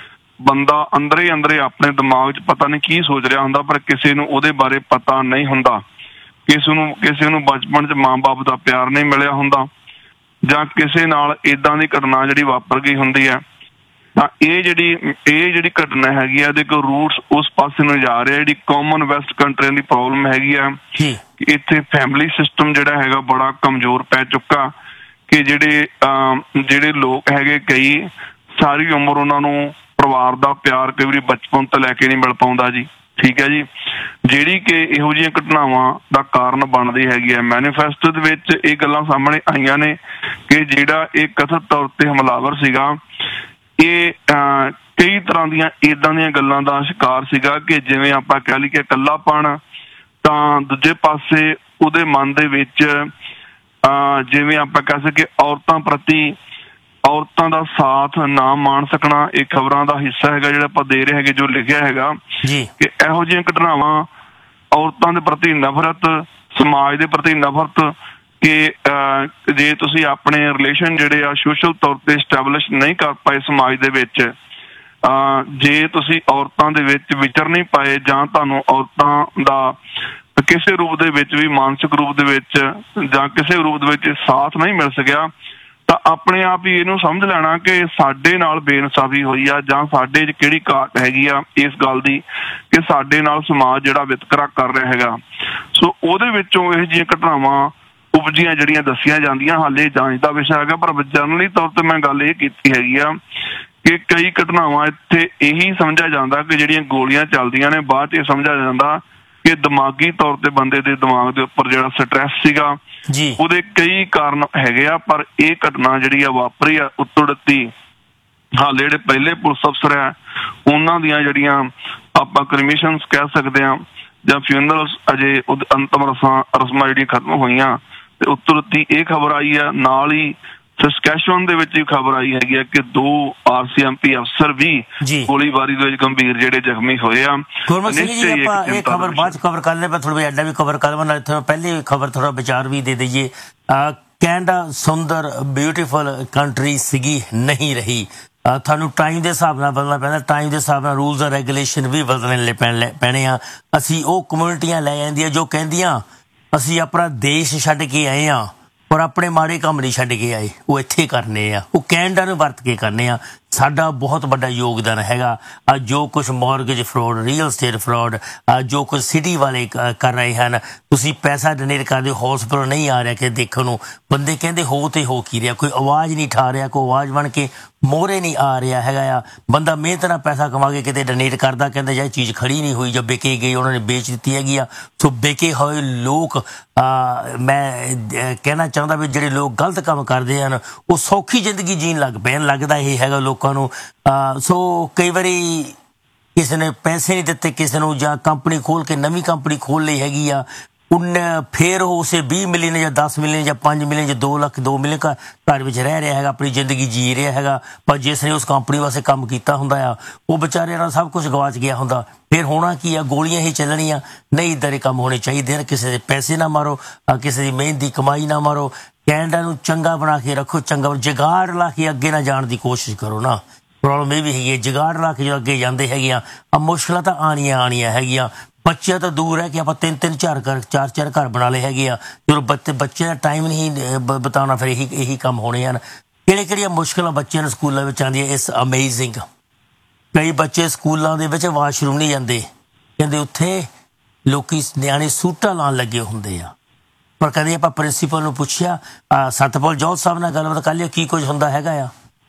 ਬੰਦਾ ਅੰਦਰੇ ਅੰਦਰੇ ਆਪਣੇ ਦਿਮਾਗ 'ਚ ਪਤਾ ਨਹੀਂ ਕੀ ਸੋਚ ਰਿਹਾ ਹੁੰਦਾ, ਪਰ ਕਿਸੇ ਨੂੰ ਉਹਦੇ ਬਾਰੇ ਪਤਾ ਨਹੀਂ ਹੁੰਦਾ। ਕਿਸੇ ਨੂੰ ਕਿਸੇ ਨੂੰ ਬਚਪਨ 'ਚ ਮਾਂ ਬਾਪ ਦਾ ਪਿਆਰ ਨਹੀਂ ਮਿਲਿਆ ਹੁੰਦਾ, ਜਾਂ ਕਿਸੇ ਨਾਲ ਏਦਾਂ ਦੀ ਘਟਨਾ ਜਿਹੜੀ ਵਾਪਰ ਗਈ ਹੁੰਦੀ ਹੈ। ਤਾਂ ਇਹ ਜਿਹੜੀ ਇਹ ਜਿਹੜੀ ਘਟਨਾ ਹੈਗੀ ਆ, ਇਹਦੇ ਕੋਲ ਰੂਟਸ ਉਸ ਪਾਸੇ ਨੂੰ ਜਾ ਰਿਹਾ। ਜਿਹੜੀ ਕਾਮਨ ਵੈਸਟ ਕੰਟਰੀਆਂ ਦੀ ਪ੍ਰੋਬਲਮ ਹੈਗੀ ਆ ਕਿ ਇੱਥੇ ਫੈਮਿਲੀ ਸਿਸਟਮ ਜਿਹੜਾ ਹੈਗਾ ਬੜਾ ਕਮਜ਼ੋਰ ਪੈ ਚੁੱਕਾ ਕਿ ਜਿਹੜੇ ਜਿਹੜੇ ਲੋਕ ਹੈਗੇ ਕਈ ਸਾਰੀ ਉਮਰ ਉਹਨਾਂ ਨੂੰ ਪਰਿਵਾਰ ਦਾ ਪਿਆਰ ਕਈ ਵਾਰੀ ਬਚਪਨ ਤੋਂ ਲੈ ਕੇ ਨਹੀਂ ਮਿਲ ਪਾਉਂਦਾ ਜੀ। ਠੀਕ ਹੈ ਜੀ, ਜਿਹੜੀ ਕਿ ਇਹੋ ਜਿਹੀਆਂ ਘਟਨਾਵਾਂ ਦਾ ਕਾਰਨ ਬਣਦੀ ਹੈਗੀ ਹੈ। ਮੈਨੀਫੈਸਟੋ ਦੇ ਵਿੱਚ ਇਹ ਗੱਲਾਂ ਸਾਹਮਣੇ ਆਈਆਂ ਨੇ ਕਿ ਜਿਹੜਾ ਇਹ ਕਥਿਤ ਤੌਰ ਤੇ ਹਮਲਾਵਰ ਸੀਗਾ, ਇਹ ਕਈ ਤਰ੍ਹਾਂ ਦੀਆਂ ਏਦਾਂ ਦੀਆਂ ਗੱਲਾਂ ਦਾ ਸ਼ਿਕਾਰ ਸੀਗਾ ਕਿ ਜਿਵੇਂ ਆਪਾਂ ਕਹਿ ਲਈਏ ਇਕੱਲਾਪਣ, ਤਾਂ ਦੂਜੇ ਪਾਸੇ ਉਹਦੇ ਮਨ ਦੇ ਵਿੱਚ ਜਿਵੇਂ ਆਪਾਂ ਕਹਿ ਸਕੀਏ ਔਰਤਾਂ ਪ੍ਰਤੀ ਔਰਤਾਂ ਦਾ ਸਾਥ ਨਾ ਮਾਣ ਸਕਣਾ, ਇਹ ਖਬਰਾਂ ਦਾ ਹਿੱਸਾ ਹੈਗਾ ਜਿਹੜਾ ਆਪਾਂ ਦੇ ਰਹੇ ਹੈਗੇ, ਜੋ ਲਿਖਿਆ ਹੈਗਾ ਕਿ ਇਹੋ ਜਿਹੀਆਂ ਘਟਨਾਵਾਂ, ਔਰਤਾਂ ਦੇ ਪ੍ਰਤੀ ਨਫ਼ਰਤ, ਸਮਾਜ ਦੇ ਪ੍ਰਤੀ ਨਫ਼ਰਤ, ਕਿ ਜੇ ਤੁਸੀਂ ਆਪਣੇ ਰਿਲੇਸ਼ਨ ਜਿਹੜੇ ਆ ਸੋਸ਼ਲ ਤੌਰ ਤੇ ਸਟੈਬਲਿਸ਼ ਨਹੀਂ ਕਰ ਪਾਏ ਸਮਾਜ ਦੇ ਵਿੱਚ, ਜੇ ਤੁਸੀਂ ਔਰਤਾਂ ਦੇ ਵਿੱਚ ਵਿਚਰ ਨਹੀਂ ਪਾਏ, ਜਾਂ ਤੁਹਾਨੂੰ ਔਰਤਾਂ ਦਾ ਕਿਸੇ ਰੂਪ ਦੇ ਵਿੱਚ ਵੀ, ਮਾਨਸਿਕ ਰੂਪ ਦੇ ਵਿੱਚ ਜਾਂ ਕਿਸੇ ਰੂਪ ਦੇ ਵਿੱਚ ਸਾਥ ਨਹੀਂ ਮਿਲ ਸਕਿਆ, ਤਾਂ ਆਪਣੇ ਆਪ ਹੀ ਇਹਨੂੰ ਸਮਝ ਲੈਣਾ ਕਿ ਸਾਡੇ ਨਾਲ ਬੇਇਨਸਾਫੀ ਹੋਈ ਆ, ਜਾਂ ਸਾਡੇ 'ਚ ਕਿਹੜੀ ਘਾਟ ਹੈਗੀ ਆ ਇਸ ਗੱਲ ਦੀ ਕਿ ਸਾਡੇ ਨਾਲ ਸਮਾਜ ਜਿਹੜਾ ਵਿਤਕਰਾ ਕਰ ਰਿਹਾ ਹੈਗਾ। ਸੋ ਉਹਦੇ ਵਿੱਚੋਂ ਇਹ ਜਿਹੀਆਂ ਘਟਨਾਵਾਂ ਉਪਜੀਆਂ ਜਿਹੜੀਆਂ ਦੱਸੀਆਂ ਜਾਂਦੀਆਂ, ਹਾਲੇ ਜਾਂਚ ਦਾ ਵਿਸ਼ਾ ਹੈਗਾ। ਪਰ ਜਨਰਲੀ ਤੌਰ ਤੇ ਮੈਂ ਗੱਲ ਇਹ ਕੀਤੀ ਹੈਗੀ ਆ ਕਿ ਕਈ ਘਟਨਾਵਾਂ ਇੱਥੇ ਇਹੀ ਸਮਝਿਆ ਜਾਂਦਾ ਕਿ ਜਿਹੜੀਆਂ ਗੋਲੀਆਂ ਚੱਲਦੀਆਂ ਨੇ, ਬਾਅਦ 'ਚ ਇਹ ਸਮਝਿਆ ਜਾਂਦਾ ਕਿ ਦਿਮਾਗੀ ਤੌਰ ਤੇ ਬੰਦੇ ਦੇ ਦਿਮਾਗ ਦੇ ਉੱਪਰ ਜਿਹੜਾ ਸਟਰੈਸ ਸੀਗਾ ਉਹਦੇ ਕਈ ਕਾਰਨ ਹੈਗੇ ਆ। ਪਰ ਇਹ ਘਟਨਾ ਜਿਹੜੀ ਆ ਵਾਪਰੀ ਆ ਉਤੜਤੀ, ਹਾਲੇ ਜਿਹੜੇ ਪਹਿਲੇ ਪੁਲਿਸ ਅਫਸਰ ਆ ਉਹਨਾਂ ਦੀਆਂ ਜਿਹੜੀਆਂ ਆਪਾਂ ਕ੍ਰਿਮੀਸ਼ਨਸ ਕਹਿ ਸਕਦੇ ਹਾਂ, ਜਾਂ ਫਿਊਨਰਲਸ ਅਜੇ ਅੰਤਮ ਰਸਮਾਂ ਰਸਮਾਂ ਜਿਹੜੀਆਂ ਖਤਮ ਹੋਈਆਂ, ਤੇ ਉਤੜਤੀ ਇਹ ਖਬਰ ਆਈ ਆ। ਨਾਲ ਹੀ ਸਸਕੈਚੁਅਨ ਦੇ ਵਿੱਚ ਵੀ ਖਬਰ ਆਈ ਹੈਗੀ ਆ ਕਿ ਦੋ ਆਰ ਸੀ ਐਮ ਪੀ ਅਫਸਰ ਵੀ ਗੋਲੀਬਾਰੀ ਦੇ ਵਿੱਚ ਗੰਭੀਰ ਜਿਹੜੇ ਜ਼ਖਮੀ ਹੋਏ ਆ। ਗੁਰਮਤ ਸਿੰਘ ਜੀ, ਆਪਾਂ ਇਹ ਖਬਰ ਬਾਅਦ ਚ ਕਵਰ ਕਰ ਲੈ, ਪਰ ਥੋੜਾ ਐਡਾ ਵੀ ਕਵਰ ਕਰ ਲੈਣਾ। ਪਹਿਲੇ ਖਬਰ ਥੋੜਾ ਵਿਚਾਰ ਵੀ ਦੇ ਦਈਏ। ਕੈਨੇਡਾ ਸੁੰਦਰ ਬਿਊਟੀਫੁਲ ਕੰਟਰੀ ਸੀਗੀ, ਨਹੀਂ ਰਹੀ। ਤੁਹਾਨੂੰ ਟਾਈਮ ਦੇ ਹਿਸਾਬ ਨਾਲ ਬਦਲਣਾ ਪੈਂਦਾ, ਟਾਈਮ ਦੇ ਹਿਸਾਬ ਨਾਲ ਰੂਲਸ ਐਂਡ ਰੈਗੂਲੇਸ਼ਨ ਵੀ ਬਦਲਣੇ ਪੈਣ ਪੈਣੇ ਆ। ਅਸੀਂ ਉਹ ਕਮਿਊਨਿਟੀਆਂ ਲੈ ਜਾਂਦੀਆਂ ਜੋ ਕਹਿੰਦੀਆਂ ਅਸੀਂ ਆਪਣਾ ਦੇਸ਼ ਛੱਡ ਕੇ ਆਏ ਹਾਂ ਪਰ ਆਪਣੇ ਮਾੜੇ ਕੰਮ ਨਹੀਂ ਛੱਡ ਕੇ ਆਏ, ਉਹ ਇੱਥੇ ਕਰਨੇ ਆ, ਉਹ ਕੈਨੇਡਾ ਨੂੰ ਵਰਤ ਕੇ ਕਰਨੇ ਆ। ਸਾਡਾ ਬਹੁਤ ਵੱਡਾ ਯੋਗਦਾਨ ਹੈਗਾ। ਜੋ ਕੁਛ mortgage fraud, real estate fraud, ਜੋ ਕੁਛ ਸਿਟੀ ਵਾਲੇ ਕਰ ਰਹੇ ਹਨ, ਤੁਸੀਂ ਪੈਸਾ ਡੋਨੇਟ ਕਰਦੇ ਹੋ, ਹੌਸਪਿਟਲ ਨਹੀਂ ਆ ਰਿਹਾ ਕਿ ਦੇਖਣ ਨੂੰ, ਬੰਦੇ ਕਹਿੰਦੇ ਹੋ ਤੇ ਹੋ ਕੀ ਰਿਹਾ, ਕੋਈ ਆਵਾਜ਼ ਨਹੀਂ ਠਾ ਰਿਹਾ, ਕੋਈ ਆਵਾਜ਼ ਬਣ ਕੇ ਮੋਹਰੇ ਨਹੀਂ ਆ ਰਿਹਾ ਹੈਗਾ ਆ। ਬੰਦਾ ਮਿਹਨਤ ਨਾਲ ਪੈਸਾ ਕਮਾ ਕੇ ਕਿਤੇ ਡੋਨੇਟ ਕਰਦਾ, ਕਹਿੰਦੇ ਜਾਂ ਚੀਜ਼ ਖੜੀ ਨਹੀਂ ਹੋਈ, ਜਾਂ ਵਿਕੇ ਗਈ, ਉਹਨਾਂ ਨੇ ਵੇਚ ਦਿੱਤੀ ਹੈਗੀ ਆ। ਸੋ ਵਿਕੇ ਹੋਏ ਲੋਕ, ਮੈਂ ਕਹਿਣਾ ਚਾਹੁੰਦਾ ਵੀ ਜਿਹੜੇ ਲੋਕ ਗਲਤ ਕੰਮ ਕਰਦੇ ਹਨ ਉਹ ਸੌਖੀ ਜ਼ਿੰਦਗੀ ਜੀਣ ਲੱਗ ਪਏ, ਲੱਗਦਾ ਇਹ ਹੈਗਾ ਲੋਕਾਂ ਨੂੰ। ਸੋ ਕਈ ਵਾਰੀ ਕਿਸੇ ਨੇ ਪੈਸੇ ਨਹੀਂ ਦਿੱਤੇ ਕਿਸੇ ਨੂੰ, ਜਾਂ ਕੰਪਨੀ ਖੋਲ੍ਹ ਕੇ ਨਵੀਂ ਕੰਪਨੀ ਖੋਲ੍ਹ ਲਈ ਹੈਗੀ ਆ, ਉਹਨੇ ਫਿਰ ਉਹ ਉਸੇ ਵੀਹ ਮਿਲੀਅਨ ਜਾਂ ਦਸ ਮਿਲੀਅਨ ਜਾਂ ਪੰਜ ਮਿਲੀਅਨ ਜਾਂ ਦੋ ਲੱਖ ਦੋ ਮਿਲੀਅਨ ਘਰ ਵਿੱਚ ਰਹਿ ਰਿਹਾ ਹੈਗਾ, ਆਪਣੀ ਜ਼ਿੰਦਗੀ ਜੀ ਰਿਹਾ ਹੈਗਾ। ਪਰ ਜਿਸ ਨੇ ਉਸ ਕੰਪਨੀ ਵਾਸਤੇ ਕੰਮ ਕੀਤਾ ਹੁੰਦਾ ਆ ਉਹ ਵਿਚਾਰੇ ਨਾਲ ਸਭ ਕੁਝ ਗਵਾਚ ਗਿਆ ਹੁੰਦਾ। ਫਿਰ ਹੋਣਾ ਕੀ ਆ, ਗੋਲੀਆਂ ਹੀ ਚੱਲਣੀਆਂ। ਨਹੀਂ, ਇੱਦਾਂ ਦੇ ਕੰਮ ਹੋਣੇ ਚਾਹੀਦੇ ਹਨ। ਕਿਸੇ ਦੇ ਪੈਸੇ ਨਾ ਮਾਰੋ, ਕਿਸੇ ਦੀ ਮਿਹਨਤ ਦੀ ਕਮਾਈ ਨਾ ਮਾਰੋ। ਕੈਨੇਡਾ ਨੂੰ ਚੰਗਾ ਬਣਾ ਕੇ ਰੱਖੋ, ਚੰਗਾ ਜੁਗਾੜ ਲਾ ਕੇ ਅੱਗੇ ਨਾ ਜਾਣ ਦੀ ਕੋਸ਼ਿਸ਼ ਕਰੋ ਨਾ। ਪ੍ਰੋਬਲਮ ਇਹ ਵੀ ਹੈਗੀ ਹੈ, ਜੁਗਾੜ ਲਾ ਕੇ ਜੋ ਅੱਗੇ ਜਾਂਦੇ ਹੈਗੇ ਆ, ਆ ਮੁਸ਼ਕਿਲਾਂ ਤਾਂ ਆਉਣੀਆਂ ਆਉਣੀਆਂ ਹੈਗੀਆਂ। ਬੱਚਿਆਂ ਤਾਂ ਦੂਰ ਹੈ ਕਿ ਆਪਾਂ ਤਿੰਨ ਤਿੰਨ ਚਾਰ ਘਰ ਚਾਰ ਚਾਰ ਘਰ ਬਣਾ ਲਏ ਹੈਗੇ ਆ। ਜਦੋਂ ਬੱਚੇ ਬੱਚਿਆਂ ਦਾ ਟਾਈਮ ਨਹੀਂ ਬਿਤਾਉਣਾ, ਫਿਰ ਇਹੀ ਇਹੀ ਕੰਮ ਹੋਣੇ ਹਨ। ਕਿਹੜੀਆਂ ਕਿਹੜੀਆਂ ਮੁਸ਼ਕਿਲਾਂ ਬੱਚਿਆਂ ਨੂੰ ਸਕੂਲਾਂ ਵਿੱਚ ਆਉਂਦੀਆਂ, ਇਸ ਅਮੇਜ਼ਿੰਗ। ਕਈ ਬੱਚੇ ਸਕੂਲਾਂ ਦੇ ਵਿੱਚ ਵਾਸ਼ਰੂਮ ਨਹੀਂ ਜਾਂਦੇ, ਕਹਿੰਦੇ ਉੱਥੇ ਲੋਕੀ ਨਿਆਣੇ ਸੂਟਾਂ ਲਾਉਣ ਲੱਗੇ ਹੁੰਦੇ ਆ। ਪਰ ਕਦੇ ਆਪਾਂ ਪ੍ਰਿੰਸੀਪਲ ਨੂੰ ਪੁੱਛਿਆ, ਸਤਪਾਲ ਜੌਹਲ ਸਾਹਿਬ ਨਾਲ ਗੱਲਬਾਤ ਕਰ ਲਿਓ ਕੀ ਕੁਝ ਹੁੰਦਾ ਹੈਗਾ ਆ,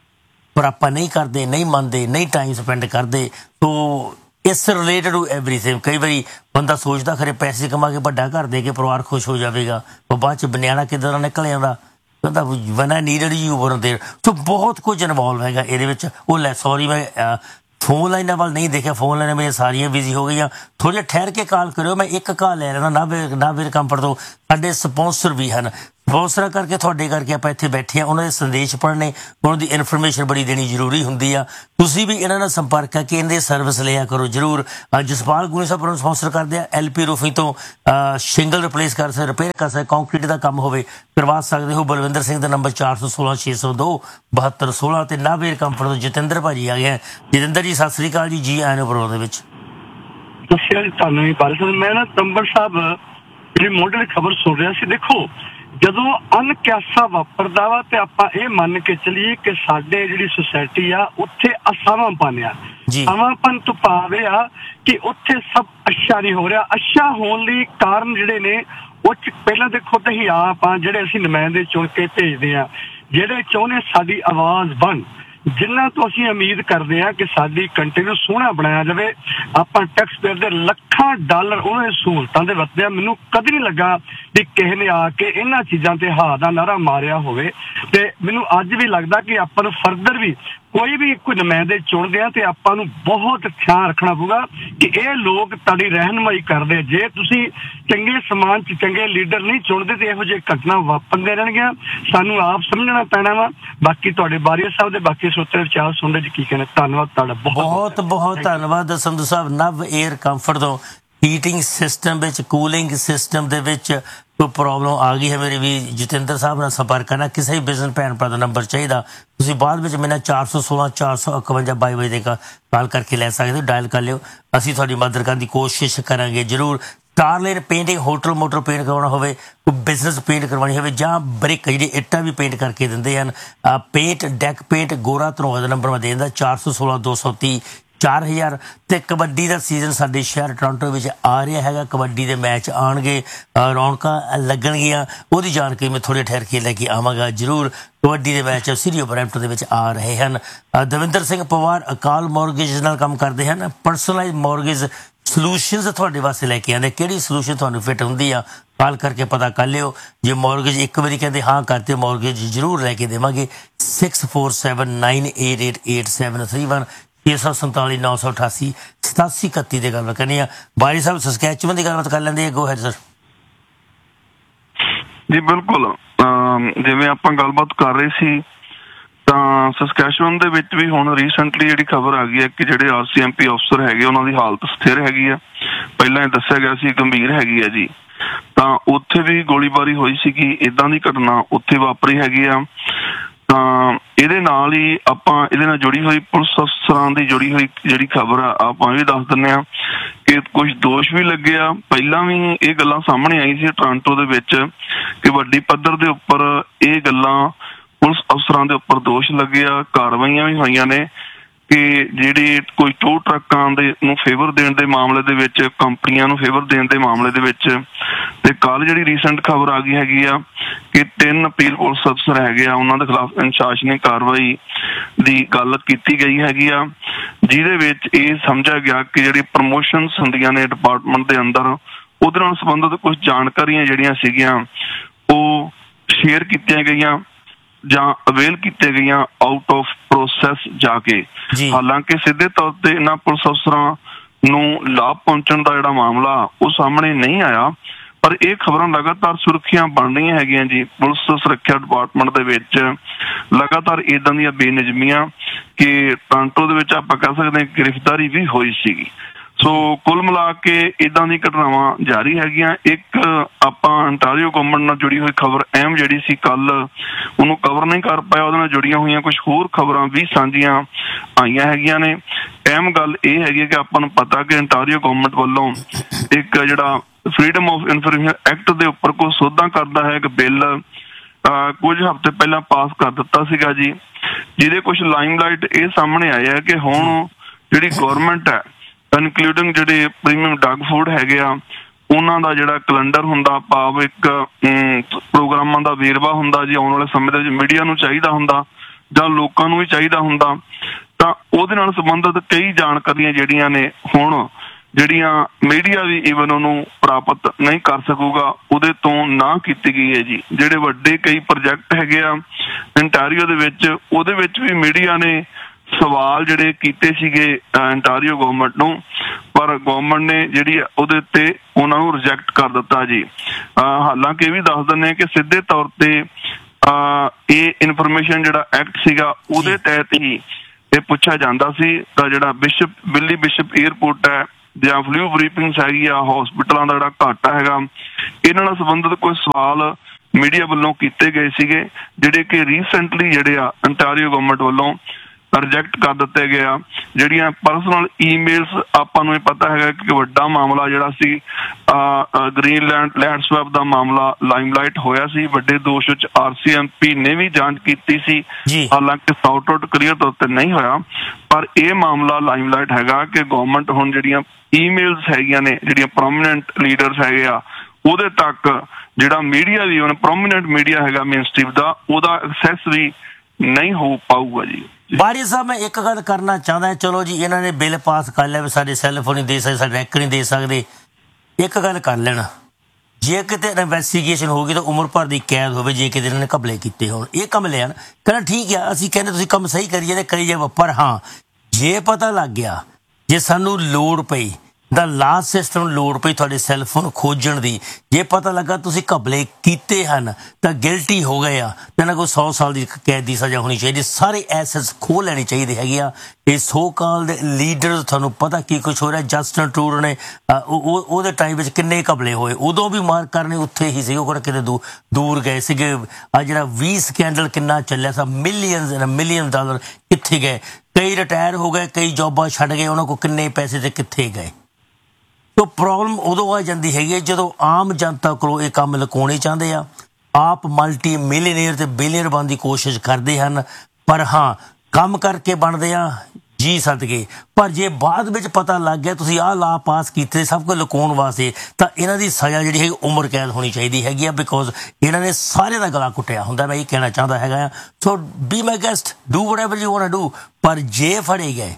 ਪਰ ਆਪਾਂ ਨਹੀਂ ਕਰਦੇ, ਨਹੀਂ ਮੰਨਦੇ, ਨਹੀਂ ਟਾਈਮ ਸਪੈਂਡ ਕਰਦੇ। ਸੋ ਇਸ ਰਿਲੇਟਡ ਟੂ ਐਵਰੀਥਿੰਗ। ਕਈ ਵਾਰੀ ਬੰਦਾ ਸੋਚਦਾ ਖਰੇ ਪੈਸੇ ਕਮਾ ਕੇ ਵੱਡਾ ਘਰ ਦੇ ਕੇ ਪਰਿਵਾਰ ਖੁਸ਼ ਹੋ ਜਾਵੇਗਾ, ਉਹ ਬਾਅਦ 'ਚ ਨਿਆਣਾ ਕਿੱਦਾਂ ਦਾ ਨਿਕਲ ਜਾਂਦਾ, ਕਹਿੰਦਾ one I needed you were there. ਸੋ ਬਹੁਤ ਕੁਝ ਇਨਵੋਲਵ ਹੈਗਾ ਇਹਦੇ ਵਿੱਚ। ਉਹ ਲੈ ਸੌਰੀ ਮੈਂ ਫੋਨ ਲਾਈਨਾਂ ਵੱਲ ਨਹੀਂ ਦੇਖਿਆ, ਫੋਨ ਲਾਈਨਾਂ ਮੇਰੀਆਂ ਸਾਰੀਆਂ ਬਿਜ਼ੀ ਹੋ ਗਈਆਂ। ਥੋੜ੍ਹਾ ਜਿਹਾ ਠਹਿਰ ਕੇ ਕਾਲ ਕਰਿਓ, ਮੈਂ ਇੱਕ ਕਾਲ ਲੈ ਲੈਣਾ। ਨਾਭੇ ਨਾਭੇ ਕੰਫਰਟ ਤੋਂ ਸਾਡੇ ਸਪੋਂਸਰ ਵੀ ਹਨ, ਸਪੋਂਸਰਾਂ ਕਰਕੇ ਤੁਹਾਡੇ ਕਰਕੇ ਆਪਾਂ ਇੱਥੇ ਬੈਠੇ ਹਾਂ। ਉਹਨਾਂ ਦੇ ਸੰਦੇਸ਼ ਪੜ੍ਹਨੇ, ਉਹਨਾਂ ਦੀ ਇਨਫੋਰਮੇਸ਼ਨ ਬੜੀ ਦੇਣੀ ਜ਼ਰੂਰੀ ਹੁੰਦੀ ਆ। ਤੁਸੀਂ ਵੀ ਇਹਨਾਂ ਨਾਲ ਸੰਪਰਕ ਕਰਕੇ ਇਹਨਾਂ ਦੀ ਸਰਵਿਸ ਲਿਆ ਕਰੋ ਜ਼ਰੂਰ। ਜਸਪਾਲ ਗੁਨੀ ਸਾਹਿਬ ਨੂੰ ਸਪੋਂਸਰ ਕਰਦੇ ਆ। ਐਲ ਪੀ ਰੂਫਿੰਗ ਤੋਂ ਸ਼ਿੰਗਲ ਰਿਪਲੇਸ ਕਰ ਸਕਦੇ, ਰਿਪੇਅਰ ਕਰ ਸਕਦੇ, ਕੰਕਰੀਟ ਦਾ ਕੰਮ ਹੋਵੇ ਕਰਵਾ ਸਕਦੇ ਹੋ। ਬਲਵਿੰਦਰ ਸਿੰਘ ਦਾ ਨੰਬਰ ਚਾਰ ਸੌ ਸੋਲਾਂ ਛੇ ਸੌ ਦੋ ਬਹੱਤਰ ਸੋਲਾਂ। ਤੇ ਨਾਭੇ ਕੰਫਰਟ ਤੋਂ ਜਤਿੰਦਰ ਭਾਜੀ ਆ ਗਏ। ਜਤਿੰਦਰ ਜੀ ਸਤਿ ਸ੍ਰੀ ਅਕਾਲ ਜੀ, ਜੀ ਆਏ ਨੂੰ ਪ੍ਰੋਗਰਾਮ ਦੇ ਵਿੱਚ। ਸਤਿ ਸ਼੍ਰੀ ਅਕਾਲ ਜੀ, ਤੁਹਾਨੂੰ ਵੀ ਬਾਰੇ ਸਾਹਿਬ। ਮੈਂ ਨਾ ਤੰਬਰ ਸਾਹਿਬ ਜਿਹੜੀ ਮੋਢੇ ਦੀ ਖਬਰ ਸੁਣ ਰਿਹਾ ਸੀ। ਦੇਖੋ, ਜਦੋਂ ਅਨਕਿਆਸਾ ਵਾਪਰਦਾ ਵਾ ਤੇ ਆਪਾਂ ਇਹ ਮੰਨ ਕੇ ਚੱਲੀਏ ਕਿ ਸਾਡੇ ਜਿਹੜੀ ਸੁਸਾਇਟੀ ਆ ਉੱਥੇ ਅਸਾਵਾਂਪਨ ਆ। ਅਸਾਵਾਂਪਨ ਤੋਂ ਭਾਵ ਇਹ ਆ ਕਿ ਉੱਥੇ ਸਭ ਅੱਛਾ ਨਹੀਂ ਹੋ ਰਿਹਾ। ਅੱਛਾ ਹੋਣ ਲਈ ਕਾਰਨ ਜਿਹੜੇ ਨੇ ਉਹ ਚ ਪਹਿਲਾਂ ਦੇਖੋ ਤੇ ਹੀ ਆਪ ਆ ਜਿਹੜੇ ਅਸੀਂ ਨੁਮਾਇੰਦੇ ਚੁਣ ਕੇ ਭੇਜਦੇ ਆ, ਜਿਹੜੇ ਚਾਹੁੰਦੇ ਸਾਡੀ ਆਵਾਜ਼ ਬਣ, ਜਿਨ੍ਹਾਂ ਤੋਂ ਅਸੀਂ ਉਮੀਦ ਕਰਦੇ ਹਾਂ ਕਿ ਸਾਡੀ ਕੰਟਰੀ ਨੂੰ ਸੋਹਣਾ ਬਣਾਇਆ ਜਾਵੇ। ਆਪਾਂ ਟੈਕਸ ਪੇਅਰ ਦੇ ਲੱਖਾਂ ਡਾਲਰ ਉਹਨਾਂ ਦੀ ਸਹੂਲਤਾਂ ਦੇ ਵਰਤਦੇ ਆ। ਮੈਨੂੰ ਕਦੇ ਨਹੀਂ ਲੱਗਾ ਕਿ ਕਿਸੇ ਨੇ ਆ ਕੇ ਇਹਨਾਂ ਚੀਜ਼ਾਂ ਤੇ ਹਾਂ ਦਾ ਨਾਰਾ ਮਾਰਿਆ ਹੋਵੇ। ਤੇ ਮੈਨੂੰ ਅੱਜ ਵੀ ਲੱਗਦਾ ਕਿ ਆਪਾਂ ਨੂੰ ਫਰਦਰ ਵੀ ਕੋਈ ਵੀ ਕੋਈ ਨੁਮਾਇੰਦੇ ਚੁਣਦੇ ਆ ਤੇ ਆਪਾਂ ਨੂੰ ਬਹੁਤ ਖਿਆਲ ਰੱਖਣਾ ਪਊਗਾ ਕਿ ਇਹ ਲੋਕ ਤੁਹਾਡੀ ਰਹਿਨੁਮਾਈ ਕਰਦੇ। ਜੇ ਤੁਸੀਂ ਚੰਗੇ ਸਮਾਜ 'ਚ ਚੰਗੇ ਲੀਡਰ ਨਹੀਂ ਚੁਣਦੇ ਤੇ ਇਹੋ ਜਿਹੇ ਘਟਨਾ ਵਾਪਰਦੇ ਰਹਿਣਗੀਆਂ। ਸਾਨੂੰ ਆਪ ਸਮਝਣਾ ਪੈਣਾ ਵਾ। ਬਾਕੀ ਤੁਹਾਡੇ ਬਾਰੀਆ ਸਾਹਿਬ ਦੇ ਬਾਕੀ ਸੋਚੇ ਵਿਚਾਰ ਸੁਣਦੇ ਜੀ ਕੀ ਕਹਿੰਦੇ। ਧੰਨਵਾਦ ਤੁਹਾਡਾ, ਬਹੁਤ ਬਹੁਤ ਧੰਨਵਾਦ ਸੰਧੂ ਸਾਹਿਬ। ਨਵ ਏਅਰ ਕੰਫਰਟ ਤੋਂ ਹੀਟਿੰਗ ਸਿਸਟਮ ਵਿੱਚ, ਕੂਲਿੰਗ ਸਿਸਟਮ ਦੇ ਵਿੱਚ ਕੋਈ ਪ੍ਰੋਬਲਮ ਆ ਗਈ ਹੈ, ਮੇਰੇ ਵੀ ਜਤਿੰਦਰ ਸਾਹਿਬ ਨਾਲ ਸੰਪਰਕ ਕਰਨਾ। ਕਿਸੇ ਵੀ ਬਿਜ਼ਨਸ ਭੈਣ ਭਰਾ ਦਾ ਨੰਬਰ ਚਾਹੀਦਾ ਤੁਸੀਂ ਬਾਅਦ ਵਿੱਚ ਮੇਰੇ ਚਾਰ ਸੌ ਸੋਲਾਂ ਚਾਰ ਸੌ ਇਕਵੰਜਾ ਬਾਈ ਵਜੇ ਦੇ ਕਾਲ ਕਰਕੇ ਲੈ ਸਕਦੇ ਹੋ, ਡਾਇਲ ਕਰ ਲਿਓ। ਅਸੀਂ ਤੁਹਾਡੀ ਮਦਦ ਕਰਨ ਦੀ ਕੋਸ਼ਿਸ਼ ਕਰਾਂਗੇ ਜ਼ਰੂਰ। ਸਟਾਰਲਾਈਨ ਪੇਂਟਿੰਗ, ਹੋਟਲ ਮੋਟਰ ਪੇਂਟ ਕਰਵਾਉਣਾ ਹੋਵੇ, ਕੋਈ ਬਿਜ਼ਨਸ ਪੇਂਟ ਕਰਵਾਉਣੀ ਹੋਵੇ, ਜਾਂ ਬ੍ਰਿਕ ਜਿਹੜੀ ਇੱਟਾਂ ਵੀ ਪੇਂਟ ਕਰਕੇ ਦਿੰਦੇ ਹਨ। ਪੇਂਟ ਡੈਕ ਪੇਂਟ ਗੋਰਾ ਧਨੋਆ ਦਾ ਨੰਬਰ ਮੈਂ ਦੇ ਦਿੰਦਾ ਚਾਰ ਸੌ ਸੋਲਾਂ ਦੋ ਸੌ ਤੀਹ ਚਾਰ ਹਜ਼ਾਰ। ਤੇ ਕਬੱਡੀ ਦਾ ਸੀਜ਼ਨ ਸਾਡੇ ਸ਼ਹਿਰ ਟੋਰਾਂਟੋ ਵਿੱਚ ਆ ਰਿਹਾ ਹੈਗਾ। ਕਬੱਡੀ ਦੇ ਮੈਚ ਆਉਣਗੇ, ਰੌਣਕਾਂ ਲੱਗਣਗੀਆਂ। ਉਹਦੀ ਜਾਣਕਾਰੀ ਮੈਂ ਥੋੜ੍ਹੇ ਠਹਿਰ ਕੇ ਲੈ ਕੇ ਆਵਾਂਗਾ ਜ਼ਰੂਰ। ਕਬੱਡੀ ਦੇ ਮੈਚ ਸੀਰੀਓ ਬਰੈਂਪਟਨ ਦੇ ਵਿੱਚ ਆ ਰਹੇ ਹਨ। ਦਵਿੰਦਰ ਸਿੰਘ ਪਵਾਰ ਅਕਾਲ ਮੌਰਗੇਜ ਨਾਲ ਕੰਮ ਕਰਦੇ ਹਨ। ਪਰਸਨਲਾਈਜ਼ ਮੌਰਗੇਜ ਸੋਲੂਸ਼ਨਸ ਤੁਹਾਡੇ ਵਾਸਤੇ ਲੈ ਕੇ ਆਉਂਦੇ। ਕਿਹੜੀ ਸੋਲੂਸ਼ਨ ਤੁਹਾਨੂੰ ਫਿੱਟ ਹੁੰਦੀ ਆ, ਕਾਲ ਕਰਕੇ ਪਤਾ ਕਰ ਲਿਓ। ਜੇ ਮੌਰਗੇਜ ਇੱਕ ਵਾਰੀ ਕਹਿੰਦੇ ਹਾਂ ਕਰਤੇ, ਮੌਰਗੇਜ ਜ਼ਰੂਰ ਲੈ ਕੇ ਦੇਵਾਂਗੇ। Six four seven nine eight eight eight seven three one ਛੇ ਸੌ ਸੰਤਾਲੀ ਨੌ ਸੌ ਅਠਾਸੀ ਸਤਾਸੀ ਇਕੱਤੀ ਦੀ ਗੱਲਬਾਤ ਕਰਨੀ ਆ। ਬਾਰੀ ਸਾਹਿਬ ਸਸਕੈਚੁਅਨ ਦੀ ਗੱਲਬਾਤ ਕਰ ਲੈਂਦੇ ਆ। Go ahead sir. ਜੀ ਬਿਲਕੁਲ, ਜਿਵੇਂ ਆਪਾਂ ਗੱਲਬਾਤ ਕਰ ਰਹੇ ਸੀ ਤਾਂ ਸਸਕੈਚੁਅਨ ਦੇ ਵਿੱਚ ਵੀ ਹੁਣ ਰੀਸੈਂਟਲੀ ਜਿਹੜੀ ਖਬਰ ਆ ਗਈ ਹੈ ਕਿ ਜਿਹੜੇ ਆਰ ਸੀ ਐਮ ਪੀ ਅਫਸਰ ਹੈਗੇ ਉਹਨਾਂ ਦੀ ਹਾਲਤ ਸਥਿਰ ਹੈਗੀ ਆ। ਪਹਿਲਾਂ ਇਹ ਦੱਸਿਆ ਗਿਆ ਸੀ ਗੰਭੀਰ ਹੈਗੀ ਹੈ ਜੀ। ਤਾਂ ਉੱਥੇ ਵੀ ਗੋਲੀਬਾਰੀ ਹੋਈ ਸੀਗੀ, ਇਦਾਂ ਦੀ ਘਟਨਾ ਉੱਥੇ ਵਾਪਰੀ ਹੈਗੀ ਆ। ਤਾਂ ਇਹਦੇ ਨਾਲ ਹੀ ਆਪਾਂ ਇਹਦੇ ਨਾਲ ਜੁੜੀ ਹੋਈ ਪੁਲਿਸ ਅਫਸਰਾਂ ਦੀ ਜੁੜੀ ਹੋਈ ਜਿਹੜੀ ਖਬਰ ਆ ਆਪਾਂ ਵੀ ਦੱਸ ਦਿੰਦੇ ਹਾਂ ਕਿ ਕੁਝ ਦੋਸ਼ ਵੀ ਲੱਗੇ ਆ। ਪਹਿਲਾਂ ਵੀ ਇਹ ਗੱਲਾਂ ਸਾਹਮਣੇ ਆਈ ਸੀ ਟੋਰਾਂਟੋ ਦੇ ਵਿੱਚ ਕਿ ਵੱਡੀ ਪੱਧਰ ਦੇ ਉੱਪਰ ਇਹ ਗੱਲਾਂ ਪੁਲਿਸ ਅਫਸਰਾਂ ਦੇ ਉੱਪਰ ਦੋਸ਼ ਲੱਗੇ ਆ, ਕਾਰਵਾਈਆਂ ਵੀ ਹੋਈਆਂ ਨੇ ਕਿ ਜਿਹੜੇ ਕੋਈ ਟੋ ਟਰੱਕਾਂ ਦੇ ਨੂੰ ਫੇਵਰ ਦੇਣ ਦੇ ਮਾਮਲੇ ਦੇ ਵਿੱਚ, ਕੰਪਨੀਆਂ ਨੂੰ ਫੇਵਰ ਦੇਣ ਦੇ ਮਾਮਲੇ ਦੇ ਵਿੱਚ। ਤੇ ਕੱਲ ਜਿਹੜੀ ਰੀਸੈਂਟ ਖਬਰ ਆ ਗਈ ਹੈਗੀ ਆ ਕਿ ਤਿੰਨ ਅਪੀਲ ਪੁਲਿਸ ਅਫਸਰ ਹੈਗੇ ਆ, ਉਹਨਾਂ ਦੇ ਖਿਲਾਫ ਅਨੁਸ਼ਾਸਨੀ ਕਾਰਵਾਈ ਦੀ ਗੱਲ ਕੀਤੀ ਗਈ ਹੈਗੀ ਆ, ਜਿਹਦੇ ਵਿੱਚ ਇਹ ਸਮਝਿਆ ਗਿਆ ਕਿ ਜਿਹੜੀ ਪ੍ਰਮੋਸ਼ਨਸ ਹੁੰਦੀਆਂ ਨੇ ਡਿਪਾਰਟਮੈਂਟ ਦੇ ਅੰਦਰ, ਉਹਦੇ ਨਾਲ ਸੰਬੰਧਿਤ ਕੁਝ ਜਾਣਕਾਰੀਆਂ ਜਿਹੜੀਆਂ ਸੀਗੀਆਂ ਉਹ ਸ਼ੇਅਰ ਕੀਤੀਆਂ ਗਈਆਂ ਜਾਂ ਅਵੇਲ ਕੀਤੀਆਂ ਗਈਆਂ ਆਊਟ ਆਫ ਪ੍ਰੋਸੈਸ ਜਾ ਕੇ। ਹਾਲਾਂਕਿ ਸਿੱਧੇ ਤੌਰ ਤੇ ਇਹਨਾਂ ਪੁਲਿਸ ਅਫਸਰਾਂ ਨੂੰ ਲਾਭ ਪਹੁੰਚਣ ਦਾ ਜਿਹੜਾ ਮਾਮਲਾ ਉਹ ਸਾਹਮਣੇ ਨਹੀਂ ਆਇਆ, ਪਰ ਇਹ ਖਬਰਾਂ ਲਗਾਤਾਰ ਸੁਰਖੀਆਂ ਬਣ ਰਹੀਆਂ ਹੈਗੀਆਂ ਜੀ। ਪੁਲਿਸ ਸੁਰੱਖਿਆ ਡਿਪਾਰਟਮੈਂਟ ਦੇ ਵਿੱਚ ਲਗਾਤਾਰ ਏਦਾਂ ਦੀਆਂ ਬੇਨਿਯਮੀਆਂ ਕਿ ਟੋਰਾਂਟੋ ਦੇ ਵਿੱਚ ਆਪਾਂ ਕਹਿ ਸਕਦੇ ਹਾਂ ਗ੍ਰਿਫਤਾਰੀ ਵੀ ਹੋਈ ਸੀਗੀ। ਸੋ ਕੁੱਲ ਮਿਲਾ ਕੇ ਇਦਾਂ ਦੀ ਘਟਨਾਵਾਂ ਜਾਰੀ ਹੈਗੀਆਂ। ਇੱਕ ਆਪਾਂ ਅੰਟਾਰੀਓ ਗਵਰਨਮੈਂਟ ਨਾਲ ਜੁੜੀ ਹੋਈ ਖਬਰ ਅਹਿਮ ਜਿਹੜੀ ਸੀ ਕੱਲ ਉਹਨੂੰ ਕਵਰ ਨਹੀਂ ਕਰ ਪਾਇਆ, ਉਹਦੇ ਨਾਲ ਜੁੜੀਆਂ ਹੋਈਆਂ ਕੁਝ ਹੋਰ ਖਬਰਾਂ ਵੀ ਸਾਂਝੀਆਂ ਆਈਆਂ ਹੈਗੀਆਂ ਨੇ। ਅਹਿਮ ਗੱਲ ਇਹ ਹੈਗੀ ਕਿ ਆਪਾਂ ਨੂੰ ਪਤਾ ਕਿ ਅੰਟਾਰੀਓ ਗਵਰਨਮੈਂਟ ਵੱਲੋਂ ਇੱਕ ਜਿਹੜਾ ਫਰੀडम ਆਫ ਇਨਫੋਰਮੇਸ਼ਨ ਐਕਟ ਦੇ ਉੱਪਰ ਕੋਈ ਸੋਧਾਂ ਕਰਦਾ ਹੈ ਇੱਕ ਬਿੱਲ ਕੁਝ ਹਫ਼ਤੇ ਪਹਿਲਾਂ ਪਾਸ ਕਰ ਦਿੱਤਾ ਸੀਗਾ ਜੀ, ਜਿਹਦੇ ਕੁਝ ਲਾਈਮਲਾਈਟ ਇਹ ਸਾਹਮਣੇ ਆਇਆ ਕਿ ਹੁਣ ਜਿਹੜੀ ਗਵਰਨਮੈਂਟ ਹੈ ਇਨਕਲੂਡਿੰਗ ਜਿਹੜੇ ਪ੍ਰੀਮੀਅਮ ਡਰੱਗ ਫੂਡ ਹੈਗੇ ਆ ਉਹਨਾਂ ਦਾ ਜਿਹੜਾ ਕੈਲੰਡਰ ਹੁੰਦਾ, ਭਾਵ ਇੱਕ ਪ੍ਰੋਗਰਾਮਾਂ ਦਾ ਵੇਰਵਾ ਹੁੰਦਾ ਜੀ, ਆਉਣ ਵਾਲੇ ਸਮੇਂ ਦੇ ਵਿੱਚ ਮੀਡੀਆ ਨੂੰ ਚਾਹੀਦਾ ਹੁੰਦਾ ਜਾਂ ਲੋਕਾਂ ਨੂੰ ਵੀ ਚਾਹੀਦਾ ਹੁੰਦਾ, ਤਾਂ ਉਹਦੇ ਨਾਲ ਸੰਬੰਧਿਤ ਕਈ ਜਾਣਕਾਰੀਆਂ ਜਿਹੜੀਆਂ ਨੇ ਹੁਣ ਜਿਹੜੀਆਂ ਮੀਡੀਆ ਵੀ ਈਵਨ ਉਹਨੂੰ ਪ੍ਰਾਪਤ ਨਹੀਂ ਕਰ ਸਕੂਗਾ, ਉਹਦੇ ਤੋਂ ਨਾ ਕੀਤੀ ਗਈ ਹੈ ਜੀ। ਜਿਹੜੇ ਵੱਡੇ ਕਈ ਪ੍ਰੋਜੈਕਟ ਹੈਗੇ ਆ ਅੰਟਾਰੀਓ ਦੇ ਵਿੱਚ, ਉਹਦੇ ਵਿੱਚ ਵੀ ਮੀਡੀਆ ਨੇ ਸਵਾਲ ਜਿਹੜੇ ਕੀਤੇ ਸੀਗੇ ਅੰਟਾਰੀਓ ਗਵਰਨਮੈਂਟ ਨੂੰ, ਪਰ ਗਵਰਨਮੈਂਟ ਨੇ ਜਿਹੜੀ ਉਹਦੇ ਉੱਤੇ ਉਹਨਾਂ ਨੂੰ ਰਿਜੈਕਟ ਕਰ ਦਿੱਤਾ ਜੀ। ਹਾਲਾਂਕਿ ਇਹ ਵੀ ਦੱਸ ਦਿੰਦੇ ਕਿ ਸਿੱਧੇ ਤੌਰ ਤੇ ਇਹ ਇਨਫੋਰਮੇਸ਼ਨ ਜਿਹੜਾ ਐਕਟ ਸੀਗਾ ਉਹਦੇ ਤਹਿਤ ਹੀ ਇਹ ਪੁੱਛਿਆ ਜਾਂਦਾ ਸੀ। ਤਾਂ ਜਿਹੜਾ ਬਿਸ਼ਪ ਬਿੱਲੀ ਬਿਸ਼ਪ ਏਅਰਪੋਰਟ ਹੈ ਜਾਂ ਫਲੂ ਬਰੀਫਿੰਗਸ ਹੈਗੀ ਆ, ਹਸਪੀਟਲਾਂ ਦਾ ਜਿਹੜਾ ਘਾਟਾ ਹੈਗਾ, ਇਹਨਾਂ ਨਾਲ ਸੰਬੰਧਿਤ ਕੋਈ ਸਵਾਲ ਮੀਡੀਆ ਵੱਲੋਂ ਕੀਤੇ ਗਏ ਸੀਗੇ, ਜਿਹੜੇ ਕਿ ਰੀਸੈਂਟਲੀ ਜਿਹੜੇ ਆ ਅੰਟਾਰੀਓ ਗਵਰਨਮੈਂਟ ਵੱਲੋਂ ਰਿਜੈਕਟ ਕਰ ਦਿੱਤੇ ਗਏ ਆ। ਜਿਹੜੀਆਂ ਪਰਸਨਲ ਈਮੇਲਸ, ਆਪਾਂ ਨੂੰ ਇਹ ਪਤਾ ਹੈਗਾ ਕਿ ਵੱਡਾ ਮਾਮਲਾ ਜਿਹੜਾ ਸੀ ਗ੍ਰੀਨਲੈਂਡ ਲੈਂਡ ਸਵੈਪ ਦਾ ਮਾਮਲਾ ਲਾਈਮਲਾਈਟ ਹੋਇਆ ਸੀ, ਵੱਡੇ ਦੋਸ਼ ਵਿੱਚ ਆਰ ਸੀ ਐਮ ਪੀ ਨੇ ਵੀ ਜਾਂਚ ਕੀਤੀ ਸੀ, ਹਾਲਾਂਕਿ ਸੌਟ ਆਊਟ ਕਲੀਅਰ ਤੌਰ ਤੇ ਨਹੀਂ ਹੋਇਆ। ਪਰ ਇਹ ਮਾਮਲਾ ਲਾਈਮਲਾਈਟ ਹੈਗਾ ਕਿ ਗਵਰਨਮੈਂਟ ਹੁਣ ਜਿਹੜੀਆਂ ਈਮੇਲਸ ਹੈਗੀਆਂ ਨੇ, ਜਿਹੜੀਆਂ ਪ੍ਰੋਮੀਨੈਂਟ ਲੀਡਰਸ ਹੈਗੇ ਆ, ਉਹਦੇ ਤੱਕ ਜਿਹੜਾ ਮੀਡੀਆ ਵੀ ਹੁਣ ਪ੍ਰੋਮੀਨੈਂਟ ਮੀਡੀਆ ਹੈਗਾ ਮੇਨ ਸਟ੍ਰੀਮ ਦਾ, ਉਹਦਾ ਐਕਸੈਸ ਵੀ ਨਹੀਂ ਹੋ ਪਾਊਗਾ ਜੀ। ਬਾਰੀ ਸਾਹਿਬ, ਮੈਂ ਇੱਕ ਗੱਲ ਕਰਨਾ ਚਾਹੁੰਦਾ, ਚਲੋ ਜੀ ਇਹਨਾਂ ਨੇ ਬਿੱਲ ਪਾਸ ਕਰ ਲਿਆ ਵੀ ਸਾਡੇ ਸੈੱਲਫੋਨ ਨਹੀਂ ਦੇ ਸਕਦੇ, ਸਾਡੇ ਰੈਕ ਨਹੀਂ ਦੇ ਸਕਦੇ। ਇੱਕ ਗੱਲ ਕਰ ਲੈਣਾ, ਜੇ ਕਿਤੇ ਇਨਵੈਸਟੀਗੇਸ਼ਨ ਹੋਊਗੀ ਤਾਂ ਉਮਰ ਭਰ ਦੀ ਕੈਦ ਹੋਵੇ ਜੇ ਕਿਤੇ ਇਹਨਾਂ ਨੇ ਘਪਲੇ ਕੀਤੇ ਹੋਣ। ਇਹ ਕੰਮ ਲੈਣ ਕਹਿੰਦਾ ਠੀਕ ਆ, ਅਸੀਂ ਕਹਿੰਦੇ ਤੁਸੀਂ ਕੰਮ ਸਹੀ ਕਰੀਏ ਤੇ ਕਰੀ ਜਾਓ, ਪਰ ਹਾਂ ਜੇ ਪਤਾ ਲੱਗ ਗਿਆ, ਜੇ ਸਾਨੂੰ ਲੋੜ ਪਈ ਦਾ ਲਾਸਟ ਸਿਸਟਮ ਲੋੜ ਪਈ ਤੁਹਾਡੇ ਸੈੱਲਫੋਨ ਖੋਜਣ ਦੀ, ਜੇ ਪਤਾ ਲੱਗਾ ਤੁਸੀਂ ਘਪਲੇ ਕੀਤੇ ਹਨ ਤਾਂ ਗਿਲਟੀ ਹੋ ਗਏ ਆ, ਤਾਂ ਇਹਨਾਂ ਕੋਲ ਸੌ ਸਾਲ ਦੀ ਕੈਦ ਦੀ ਸਜ਼ਾ ਹੋਣੀ ਚਾਹੀਦੀ। ਸਾਰੇ ਐਸੈਟਸ ਖੋਹ ਲੈਣੇ ਚਾਹੀਦੇ ਹੈਗੇ ਆ। ਇਹ ਸੋ ਕਾਲ ਦੇ ਲੀਡਰ, ਤੁਹਾਨੂੰ ਪਤਾ ਕੀ ਕੁਛ ਹੋ ਰਿਹਾ। ਜਸਟਨ ਟਰੂਡੋ ਨੇ ਉਹਦੇ ਟਾਈਮ ਵਿੱਚ ਕਿੰਨੇ ਘਪਲੇ ਹੋਏ, ਉਦੋਂ ਵੀ ਮਾਰ ਕਰਨੇ ਉੱਥੇ ਹੀ ਸੀ, ਉਹ ਕਿਹੜਾ ਕਿਤੇ ਦੂ ਦੂਰ ਗਏ ਸੀਗੇ। ਆ ਜਿਹੜਾ ਵੀ ਸਕੈਂਡਲ ਕਿੰਨਾ ਚੱਲਿਆ ਸੀ, ਮਿਲੀਅਨਸ ਮਿਲੀਅਨ ਡਾਲਰ ਕਿੱਥੇ ਗਏ। ਕਈ ਰਿਟਾਇਰ ਹੋ ਗਏ, ਕਈ ਜੋਬਾਂ ਛੱਡ ਗਏ, ਉਹਨਾਂ ਕੋਲ ਕਿੰਨੇ ਪੈਸੇ ਤੇ ਕਿੱਥੇ ਗਏ। ਤੋ ਪ੍ਰੋਬਲਮ ਉਦੋਂ ਆ ਜਾਂਦੀ ਹੈਗੀ ਹੈ ਜਦੋਂ ਆਮ ਜਨਤਾ ਕੋਲੋਂ ਇਹ ਕੰਮ ਲੁਕਾਉਣੇ ਚਾਹੁੰਦੇ ਆ, ਆਪ ਮਲਟੀ ਮਿਲੀਅਨੇਅਰ ਤੇ ਬਿਲੀਅਨਰ ਬਣਨ ਦੀ ਕੋਸ਼ਿਸ਼ ਕਰਦੇ ਹਨ, ਪਰ ਹਾਂ ਕੰਮ ਕਰਕੇ ਬਣਦੇ ਆ ਜੀ ਸਦਕੇ। ਪਰ ਜੇ ਬਾਅਦ ਵਿੱਚ ਪਤਾ ਲੱਗ ਗਿਆ ਤੁਸੀਂ ਆਹ ਲਾ ਪਾਸ ਕੀਤੇ ਸਭ ਕੁਝ ਲੁਕਾਉਣ ਵਾਸਤੇ, ਤਾਂ ਇਹਨਾਂ ਦੀ ਸਜ਼ਾ ਜਿਹੜੀ ਹੈਗੀ ਉਮਰ ਕੈਦ ਹੋਣੀ ਚਾਹੀਦੀ ਹੈਗੀ ਆ, ਬਿਕੋਜ਼ ਇਹਨਾਂ ਨੇ ਸਾਰਿਆਂ ਦਾ ਗਲਾ ਕੁੱਟਿਆ ਹੁੰਦਾ। ਮੈਂ ਇਹ ਕਹਿਣਾ ਚਾਹੁੰਦਾ ਹੈਗਾ ਆ। ਸੋ B my guest, do whatever you want to do, ਪਰ ਜੇ ਫੜੇ ਗਏ,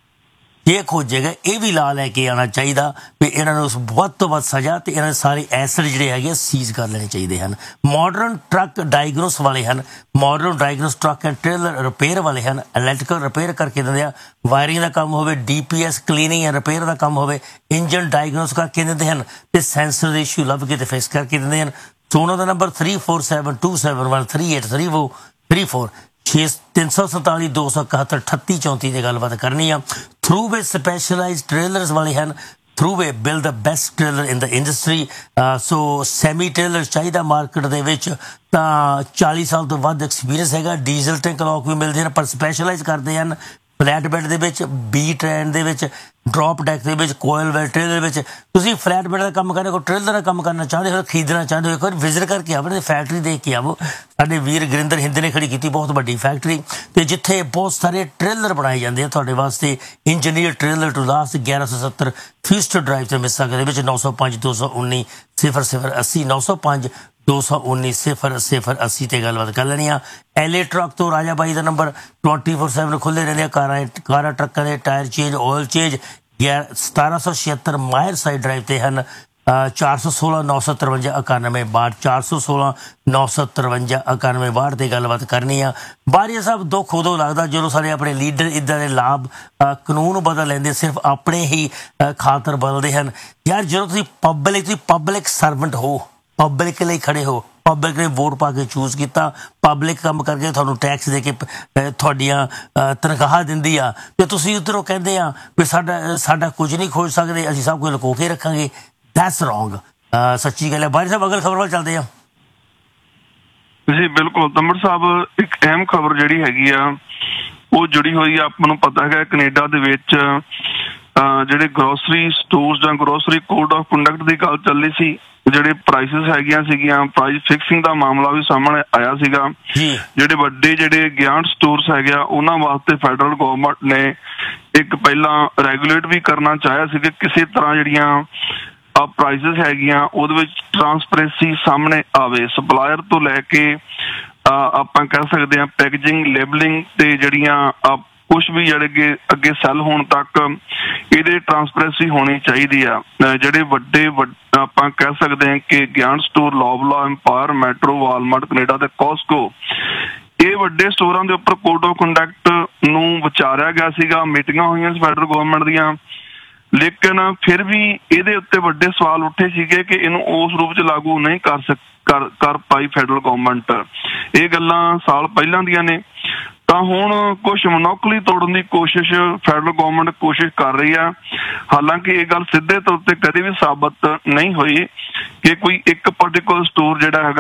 ਜੇ ਖੋਜੇਗਾ, ਇਹ ਵੀ ਲਾ ਲੈ ਕੇ ਆਉਣਾ ਚਾਹੀਦਾ ਵੀ ਇਹਨਾਂ ਨੂੰ ਵੱਧ ਤੋਂ ਵੱਧ ਸਜ਼ਾ ਤੇ ਇਹਨਾਂ ਦੇ ਸਾਰੇ ਐਸਟ ਜਿਹੜੇ ਹੈਗੇ ਸੀਜ਼ ਕਰ ਲੈਣੇ ਚਾਹੀਦੇ ਹਨ। ਮਾਡਰਨ ਟਰੱਕ ਡਾਇਗਨੋਸ ਵਾਲੇ ਹਨ, modern diagnose truck and trailer repair ਵਾਲੇ ਹਨ, ਇਲੈਕਟ੍ਰੀਕਲ ਰਿਪੇਅਰ ਕਰਕੇ ਦਿੰਦੇ ਆ, ਵਾਇਰਿੰਗ ਦਾ ਕੰਮ ਹੋਵੇ, D P S cleaning and repair ਦਾ ਕੰਮ ਹੋਵੇ, ਇੰਜਨ ਡਾਇਗਨੋਸ ਕਰਕੇ ਦਿੰਦੇ ਹਨ, ਤੇ ਸੈਂਸਰ ਦੇ ਇਸ਼ੂ ਲੱਭ ਕੇ ਤੇ ਫਿਕਸ ਕਰਕੇ ਦਿੰਦੇ ਹਨ। ਸੋ ਉਹਨਾਂ ਦਾ number three four seven to seven one three eight three four three four ਛੇ ਤਿੰਨ ਸੌ ਸੰਤਾਲੀ ਦੋ ਸੌ ਇਕਹੱਤਰ ਅਠੱਤੀ ਚੌਂਤੀ ਦੀ ਗੱਲਬਾਤ ਕਰਨੀ ਆ। ਥਰੂ ਵਿੱਚ ਸਪੈਸ਼ਲਾਈਜ਼ ਟ੍ਰੇਲਰਸ ਵਾਲੇ ਹਨ, through way build the best trailer in the industry. So semi trailer ਚਾਹੀਦਾ ਮਾਰਕੀਟ ਦੇ ਵਿੱਚ ਤਾਂ ਚਾਲੀ ਸਾਲ ਤੋਂ ਵੱਧ ਐਕਸਪੀਰੀਅੰਸ ਹੈਗਾ। ਡੀਜ਼ਲ ਟੈਂਕ ਲੌਕ ਵੀ ਮਿਲਦੇ ਹਨ ਪਰ ਸਪੈਸ਼ਲਾਈਜ਼ ਕਰਦੇ ਹਨ ਫਲੈਟ ਬੈਡ ਦੇ ਵਿੱਚ, ਬੀ ਟ੍ਰੈਂਡ ਦੇ ਵਿੱਚ, ਡ੍ਰੌਪ ਡੈਕ ਦੇ ਵਿੱਚ, ਕੋਇਲ ਵੈਲ ਟ੍ਰੇਲਰ ਵਿੱਚ। ਤੁਸੀਂ ਫਲੈਟ ਬੈਡ ਦਾ ਕੰਮ ਕਰਦੇ ਹੋ, ਟ੍ਰੇਲਰ ਦਾ ਕੰਮ ਕਰਨਾ ਚਾਹੁੰਦੇ ਹੋ, ਖਰੀਦਣਾ ਚਾਹੁੰਦੇ ਹੋ, ਇੱਕ ਵਾਰ ਵਿਜ਼ਿਟ ਕਰਕੇ ਆਵੋ, ਫੈਕਟਰੀ ਦੇਖ ਕੇ ਆਵੋ। ਸਾਡੇ ਵੀਰ ਗੁਰਿੰਦਰ ਹਿੰਦ ਨੇ ਖੜੀ ਕੀਤੀ ਬਹੁਤ ਵੱਡੀ ਫੈਕਟਰੀ ਤੇ ਜਿੱਥੇ ਬਹੁਤ ਸਾਰੇ ਟ੍ਰੇਲਰ ਬਣਾਏ ਜਾਂਦੇ ਆ ਤੁਹਾਡੇ ਵਾਸਤੇ। ਇੰਜੀਨੀਅਰ ਟ੍ਰੇਲਰ ਟੂ ਲਾਸਟ ਗਿਆਰਾਂ ਸੌ ਸੱਤਰ ਫੀਸਟ ਡਰਾਈਵ ਤੇ ਮਿਸਾਂਗੇ ਦੇ ਵਿੱਚ ਨੌ ਸੌ ਪੰਜ ਦੋ ਸੌ ਉੱਨੀ ਸਿਫਰ ਸਿਫਰ ਅੱਸੀ ਨੌ ਸੌ ਪੰਜ ਦੋ ਸੌ ਉੱਨੀ ਸਿਫਰ ਸਿਫਰ ਅੱਸੀ ਤੇ ਗੱਲਬਾਤ ਕਰ ਲੈਣੀ ਆ। ਐਲ ਏ ਟਰੱਕ ਤੋਂ ਰਾਜਾ ਬਾਈ ਦਾ ਨੰਬਰ ਟਵੈਂਟੀ ਫੋਰ ਸੈਵਨ ਖੁੱਲ੍ਹੇ ਰਹਿੰਦੇ ਆ। ਕਾਰਾਂ ਕਾਰਾਂ ਟਰੱਕਾਂ ਦੇ ਟਾਇਰ ਚੇਂਜ, ਆਇਲ ਚੇਂਜ। ਸਤਾਰਾਂ ਸੌ ਛਿਹੱਤਰ ਮਾਇਰ ਸਾਈਡ ਡਰਾਈਵ ਤੇ ਹਨ। ਚਾਰ ਸੌ ਸੋਲਾਂ ਨੌ ਸੌ ਤਰਵੰਜਾ ਇਕਾਨਵੇਂ ਬਾਹਠ ਚਾਰ ਸੌ ਸੋਲਾਂ ਨੌ ਸੌ ਤਰਵੰਜਾ ਇਕਾਨਵੇਂ ਬਾਹਠ ਤੇ ਗੱਲਬਾਤ ਕਰਨੀ ਆ। ਬਾਰੀਆ ਸਾਹਿਬ ਦੁੱਖ ਉਦੋਂ ਲੱਗਦਾ ਜਦੋਂ ਸਾਡੇ ਆਪਣੇ ਲੀਡਰ ਇੱਦਾਂ ਦੇ ਲਾਭ ਕਾਨੂੰਨ ਬਦਲ ਲੈਂਦੇ, ਸਿਰਫ ਆਪਣੇ ਹੀ ਖਾਤਰ ਬਦਲਦੇ ਹਨ। ਯਾਰ ਜਦੋਂ ਤੁਸੀਂ ਪਬਲਿਕ ਤੁਸੀਂ ਪਬਲਿਕ ਸਰਵੈਂਟ ਹੋ, ਪਬਲਿਕ ਲਈ ਖੜੇ ਹੋ, ਪਬਲਿਕ ਨੇ ਵੋਟ ਪਾ ਕੇ ਚੂਜ਼ ਕੀਤਾ, ਪਬਲਿਕ ਕੰਮ ਕਰਕੇ ਤੁਹਾਨੂੰ ਟੈਕਸ ਦੇ ਕੇ ਤੁਹਾਡੀਆਂ ਤਨਖਾਹ ਦਿੰਦੀ ਆ ਤੇ ਤੁਸੀਂ ਉੱਧਰੋਂ ਕਹਿੰਦੇ ਆ ਵੀ ਸਾਡਾ ਸਾਡਾ ਕੁਝ ਨਹੀਂ ਖੋਜ ਸਕਦੇ, ਅਸੀਂ ਸਭ ਕੁਝ ਲੁਕੋ ਕੇ ਰੱਖਾਂਗੇ। That's wrong. ਸੱਚੀ ਗੱਲ ਹੈ। ਬਾਰੀ ਸਾਹਿਬ ਅਗਲ ਖਬਰ ਵੱਲ ਚੱਲਦੇ ਆ ਜੀ। ਬਿਲਕੁਲ ਤੰਮਰ ਸਾਹਿਬ, ਇੱਕ ਅਹਿਮ ਖਬਰ ਜਿਹੜੀ ਹੈਗੀ ਆ ਉਹ ਜੁੜੀ ਹੋਈ ਆ। ਆਪਾਂ ਨੂੰ ਪਤਾ ਹੈਗਾ ਕੈਨੇਡਾ ਦੇ ਵਿੱਚ ਜਿਹੜੇ ਗਰੋਸਰੀ ਸਟੋਰਸ ਜਾਂ ਗਰੋਸਰੀ ਕੋਡ ਆਫ ਕੰਡਕਟ ਦੀ ਗੱਲ ਚੱਲੀ ਸੀ, ਜਿਹੜੇ ਪ੍ਰਾਈਸਿਸ ਹੈਗੀਆਂ ਸੀਗੀਆਂ, ਪ੍ਰਾਈਸ ਫਿਕਸਿੰਗ ਦਾ ਮਾਮਲਾ ਵੀ ਸਾਹਮਣੇ ਆਇਆ ਸੀਗਾ। ਜਿਹੜੇ ਵੱਡੇ ਜਿਹੜੇ ਗਿਆਂਟ ਸਟੋਰਸ ਹੈਗੇ ਆ ਉਹਨਾਂ ਵਾਸਤੇ ਫੈਡਰਲ ਗਵਰਨਮੈਂਟ ਨੇ ਇੱਕ ਪਹਿਲਾਂ ਰੈਗੂਲੇਟ ਵੀ ਕਰਨਾ ਚਾਹਿਆ ਸੀ ਕਿ ਕਿਸੇ ਤਰ੍ਹਾਂ ਜਿਹੜੀਆਂ ਆ ਪ੍ਰਾਈਸਿਸ ਹੈਗੀਆਂ ਉਹਦੇ ਵਿੱਚ ਟਰਾਂਸਪੇਰੈਂਸੀ ਸਾਹਮਣੇ ਆਵੇ। ਸਪਲਾਇਰ ਤੋਂ ਲੈ ਕੇ ਆਪਾਂ ਕਹਿ ਸਕਦੇ ਹਾਂ ਪੈਕੇਜਿੰਗ, ਲੇਬਲਿੰਗ ਤੇ ਜਿਹੜੀਆਂ ਕੁਛ ਵੀ ਜਿਹੜੇ ਅੱਗੇ ਸੈੱਲ ਹੋਣ ਤੱਕ ਇਹਦੇ ਟਰਾਂਸਪੇਰੈਂਸੀ ਹੋਣੀ ਚਾਹੀਦੀ ਆ। ਜਿਹੜੇ ਵੱਡੇ ਆਪਾਂ ਕਹਿ ਸਕਦੇ ਹਾਂ ਕਿ ਗਿਆਨ store, ਲੌਬਲਾ, empire, metro, Walmart Canada ਤੇ ਕੋਸਕੋ, ਇਹ ਵੱਡੇ ਸਟੋਰਾਂ ਦੇ ਉੱਪਰ ਕੋਡ ਆਫ ਕੰਡਕਟ ਨੂੰ ਵਿਚਾਰਿਆ ਗਿਆ ਸੀਗਾ, ਮੀਟਿੰਗਾਂ ਹੋਈਆਂ ਸੀ ਫੈਡਰਲ ਗਵਰਨਮੈਂਟ ਦੀਆਂ, ਲੇਕਿਨ ਫਿਰ ਵੀ ਇਹਦੇ ਉੱਤੇ ਵੱਡੇ ਸਵਾਲ ਉੱਠੇ ਸੀਗੇ ਕਿ ਇਹਨੂੰ ਉਸ ਰੂਪ ਚ ਲਾਗੂ ਨਹੀਂ ਕਰ ਸਕ ਕਰ ਕਰ ਪਾਈ ਫੈਡਰਲ ਗਵਰਨਮੈਂਟ। ਇਹ ਗੱਲਾਂ ਸਾਲ ਪਹਿਲਾਂ ਦੀਆਂ ਨੇ। ਤਾਂ ਹੁਣ ਕੁਛ ਮਨੋਕਲੀ ਤੋੜਨ ਦੀ ਕੋਸ਼ਿਸ਼ ਫੈਡਰਲ ਗਵਰਨਮੈਂਟ ਕੋਸ਼ਿਸ਼ ਕਰ ਰਹੀ ਆ। ਹਾਲਾਂਕਿ ਇਹ ਗੱਲ ਸਿੱਧੇ ਤੌਰ ਤੇ ਕਦੇ ਵੀ ਸਾਬਤ ਨਹੀਂ ਹੋਈ ਕਿ ਕੋਈ ਇੱਕ ਪਰਟੀਕੁਲਰ ਸਟੋਰ ਜਿਹੜਾ ਹੈਗਾ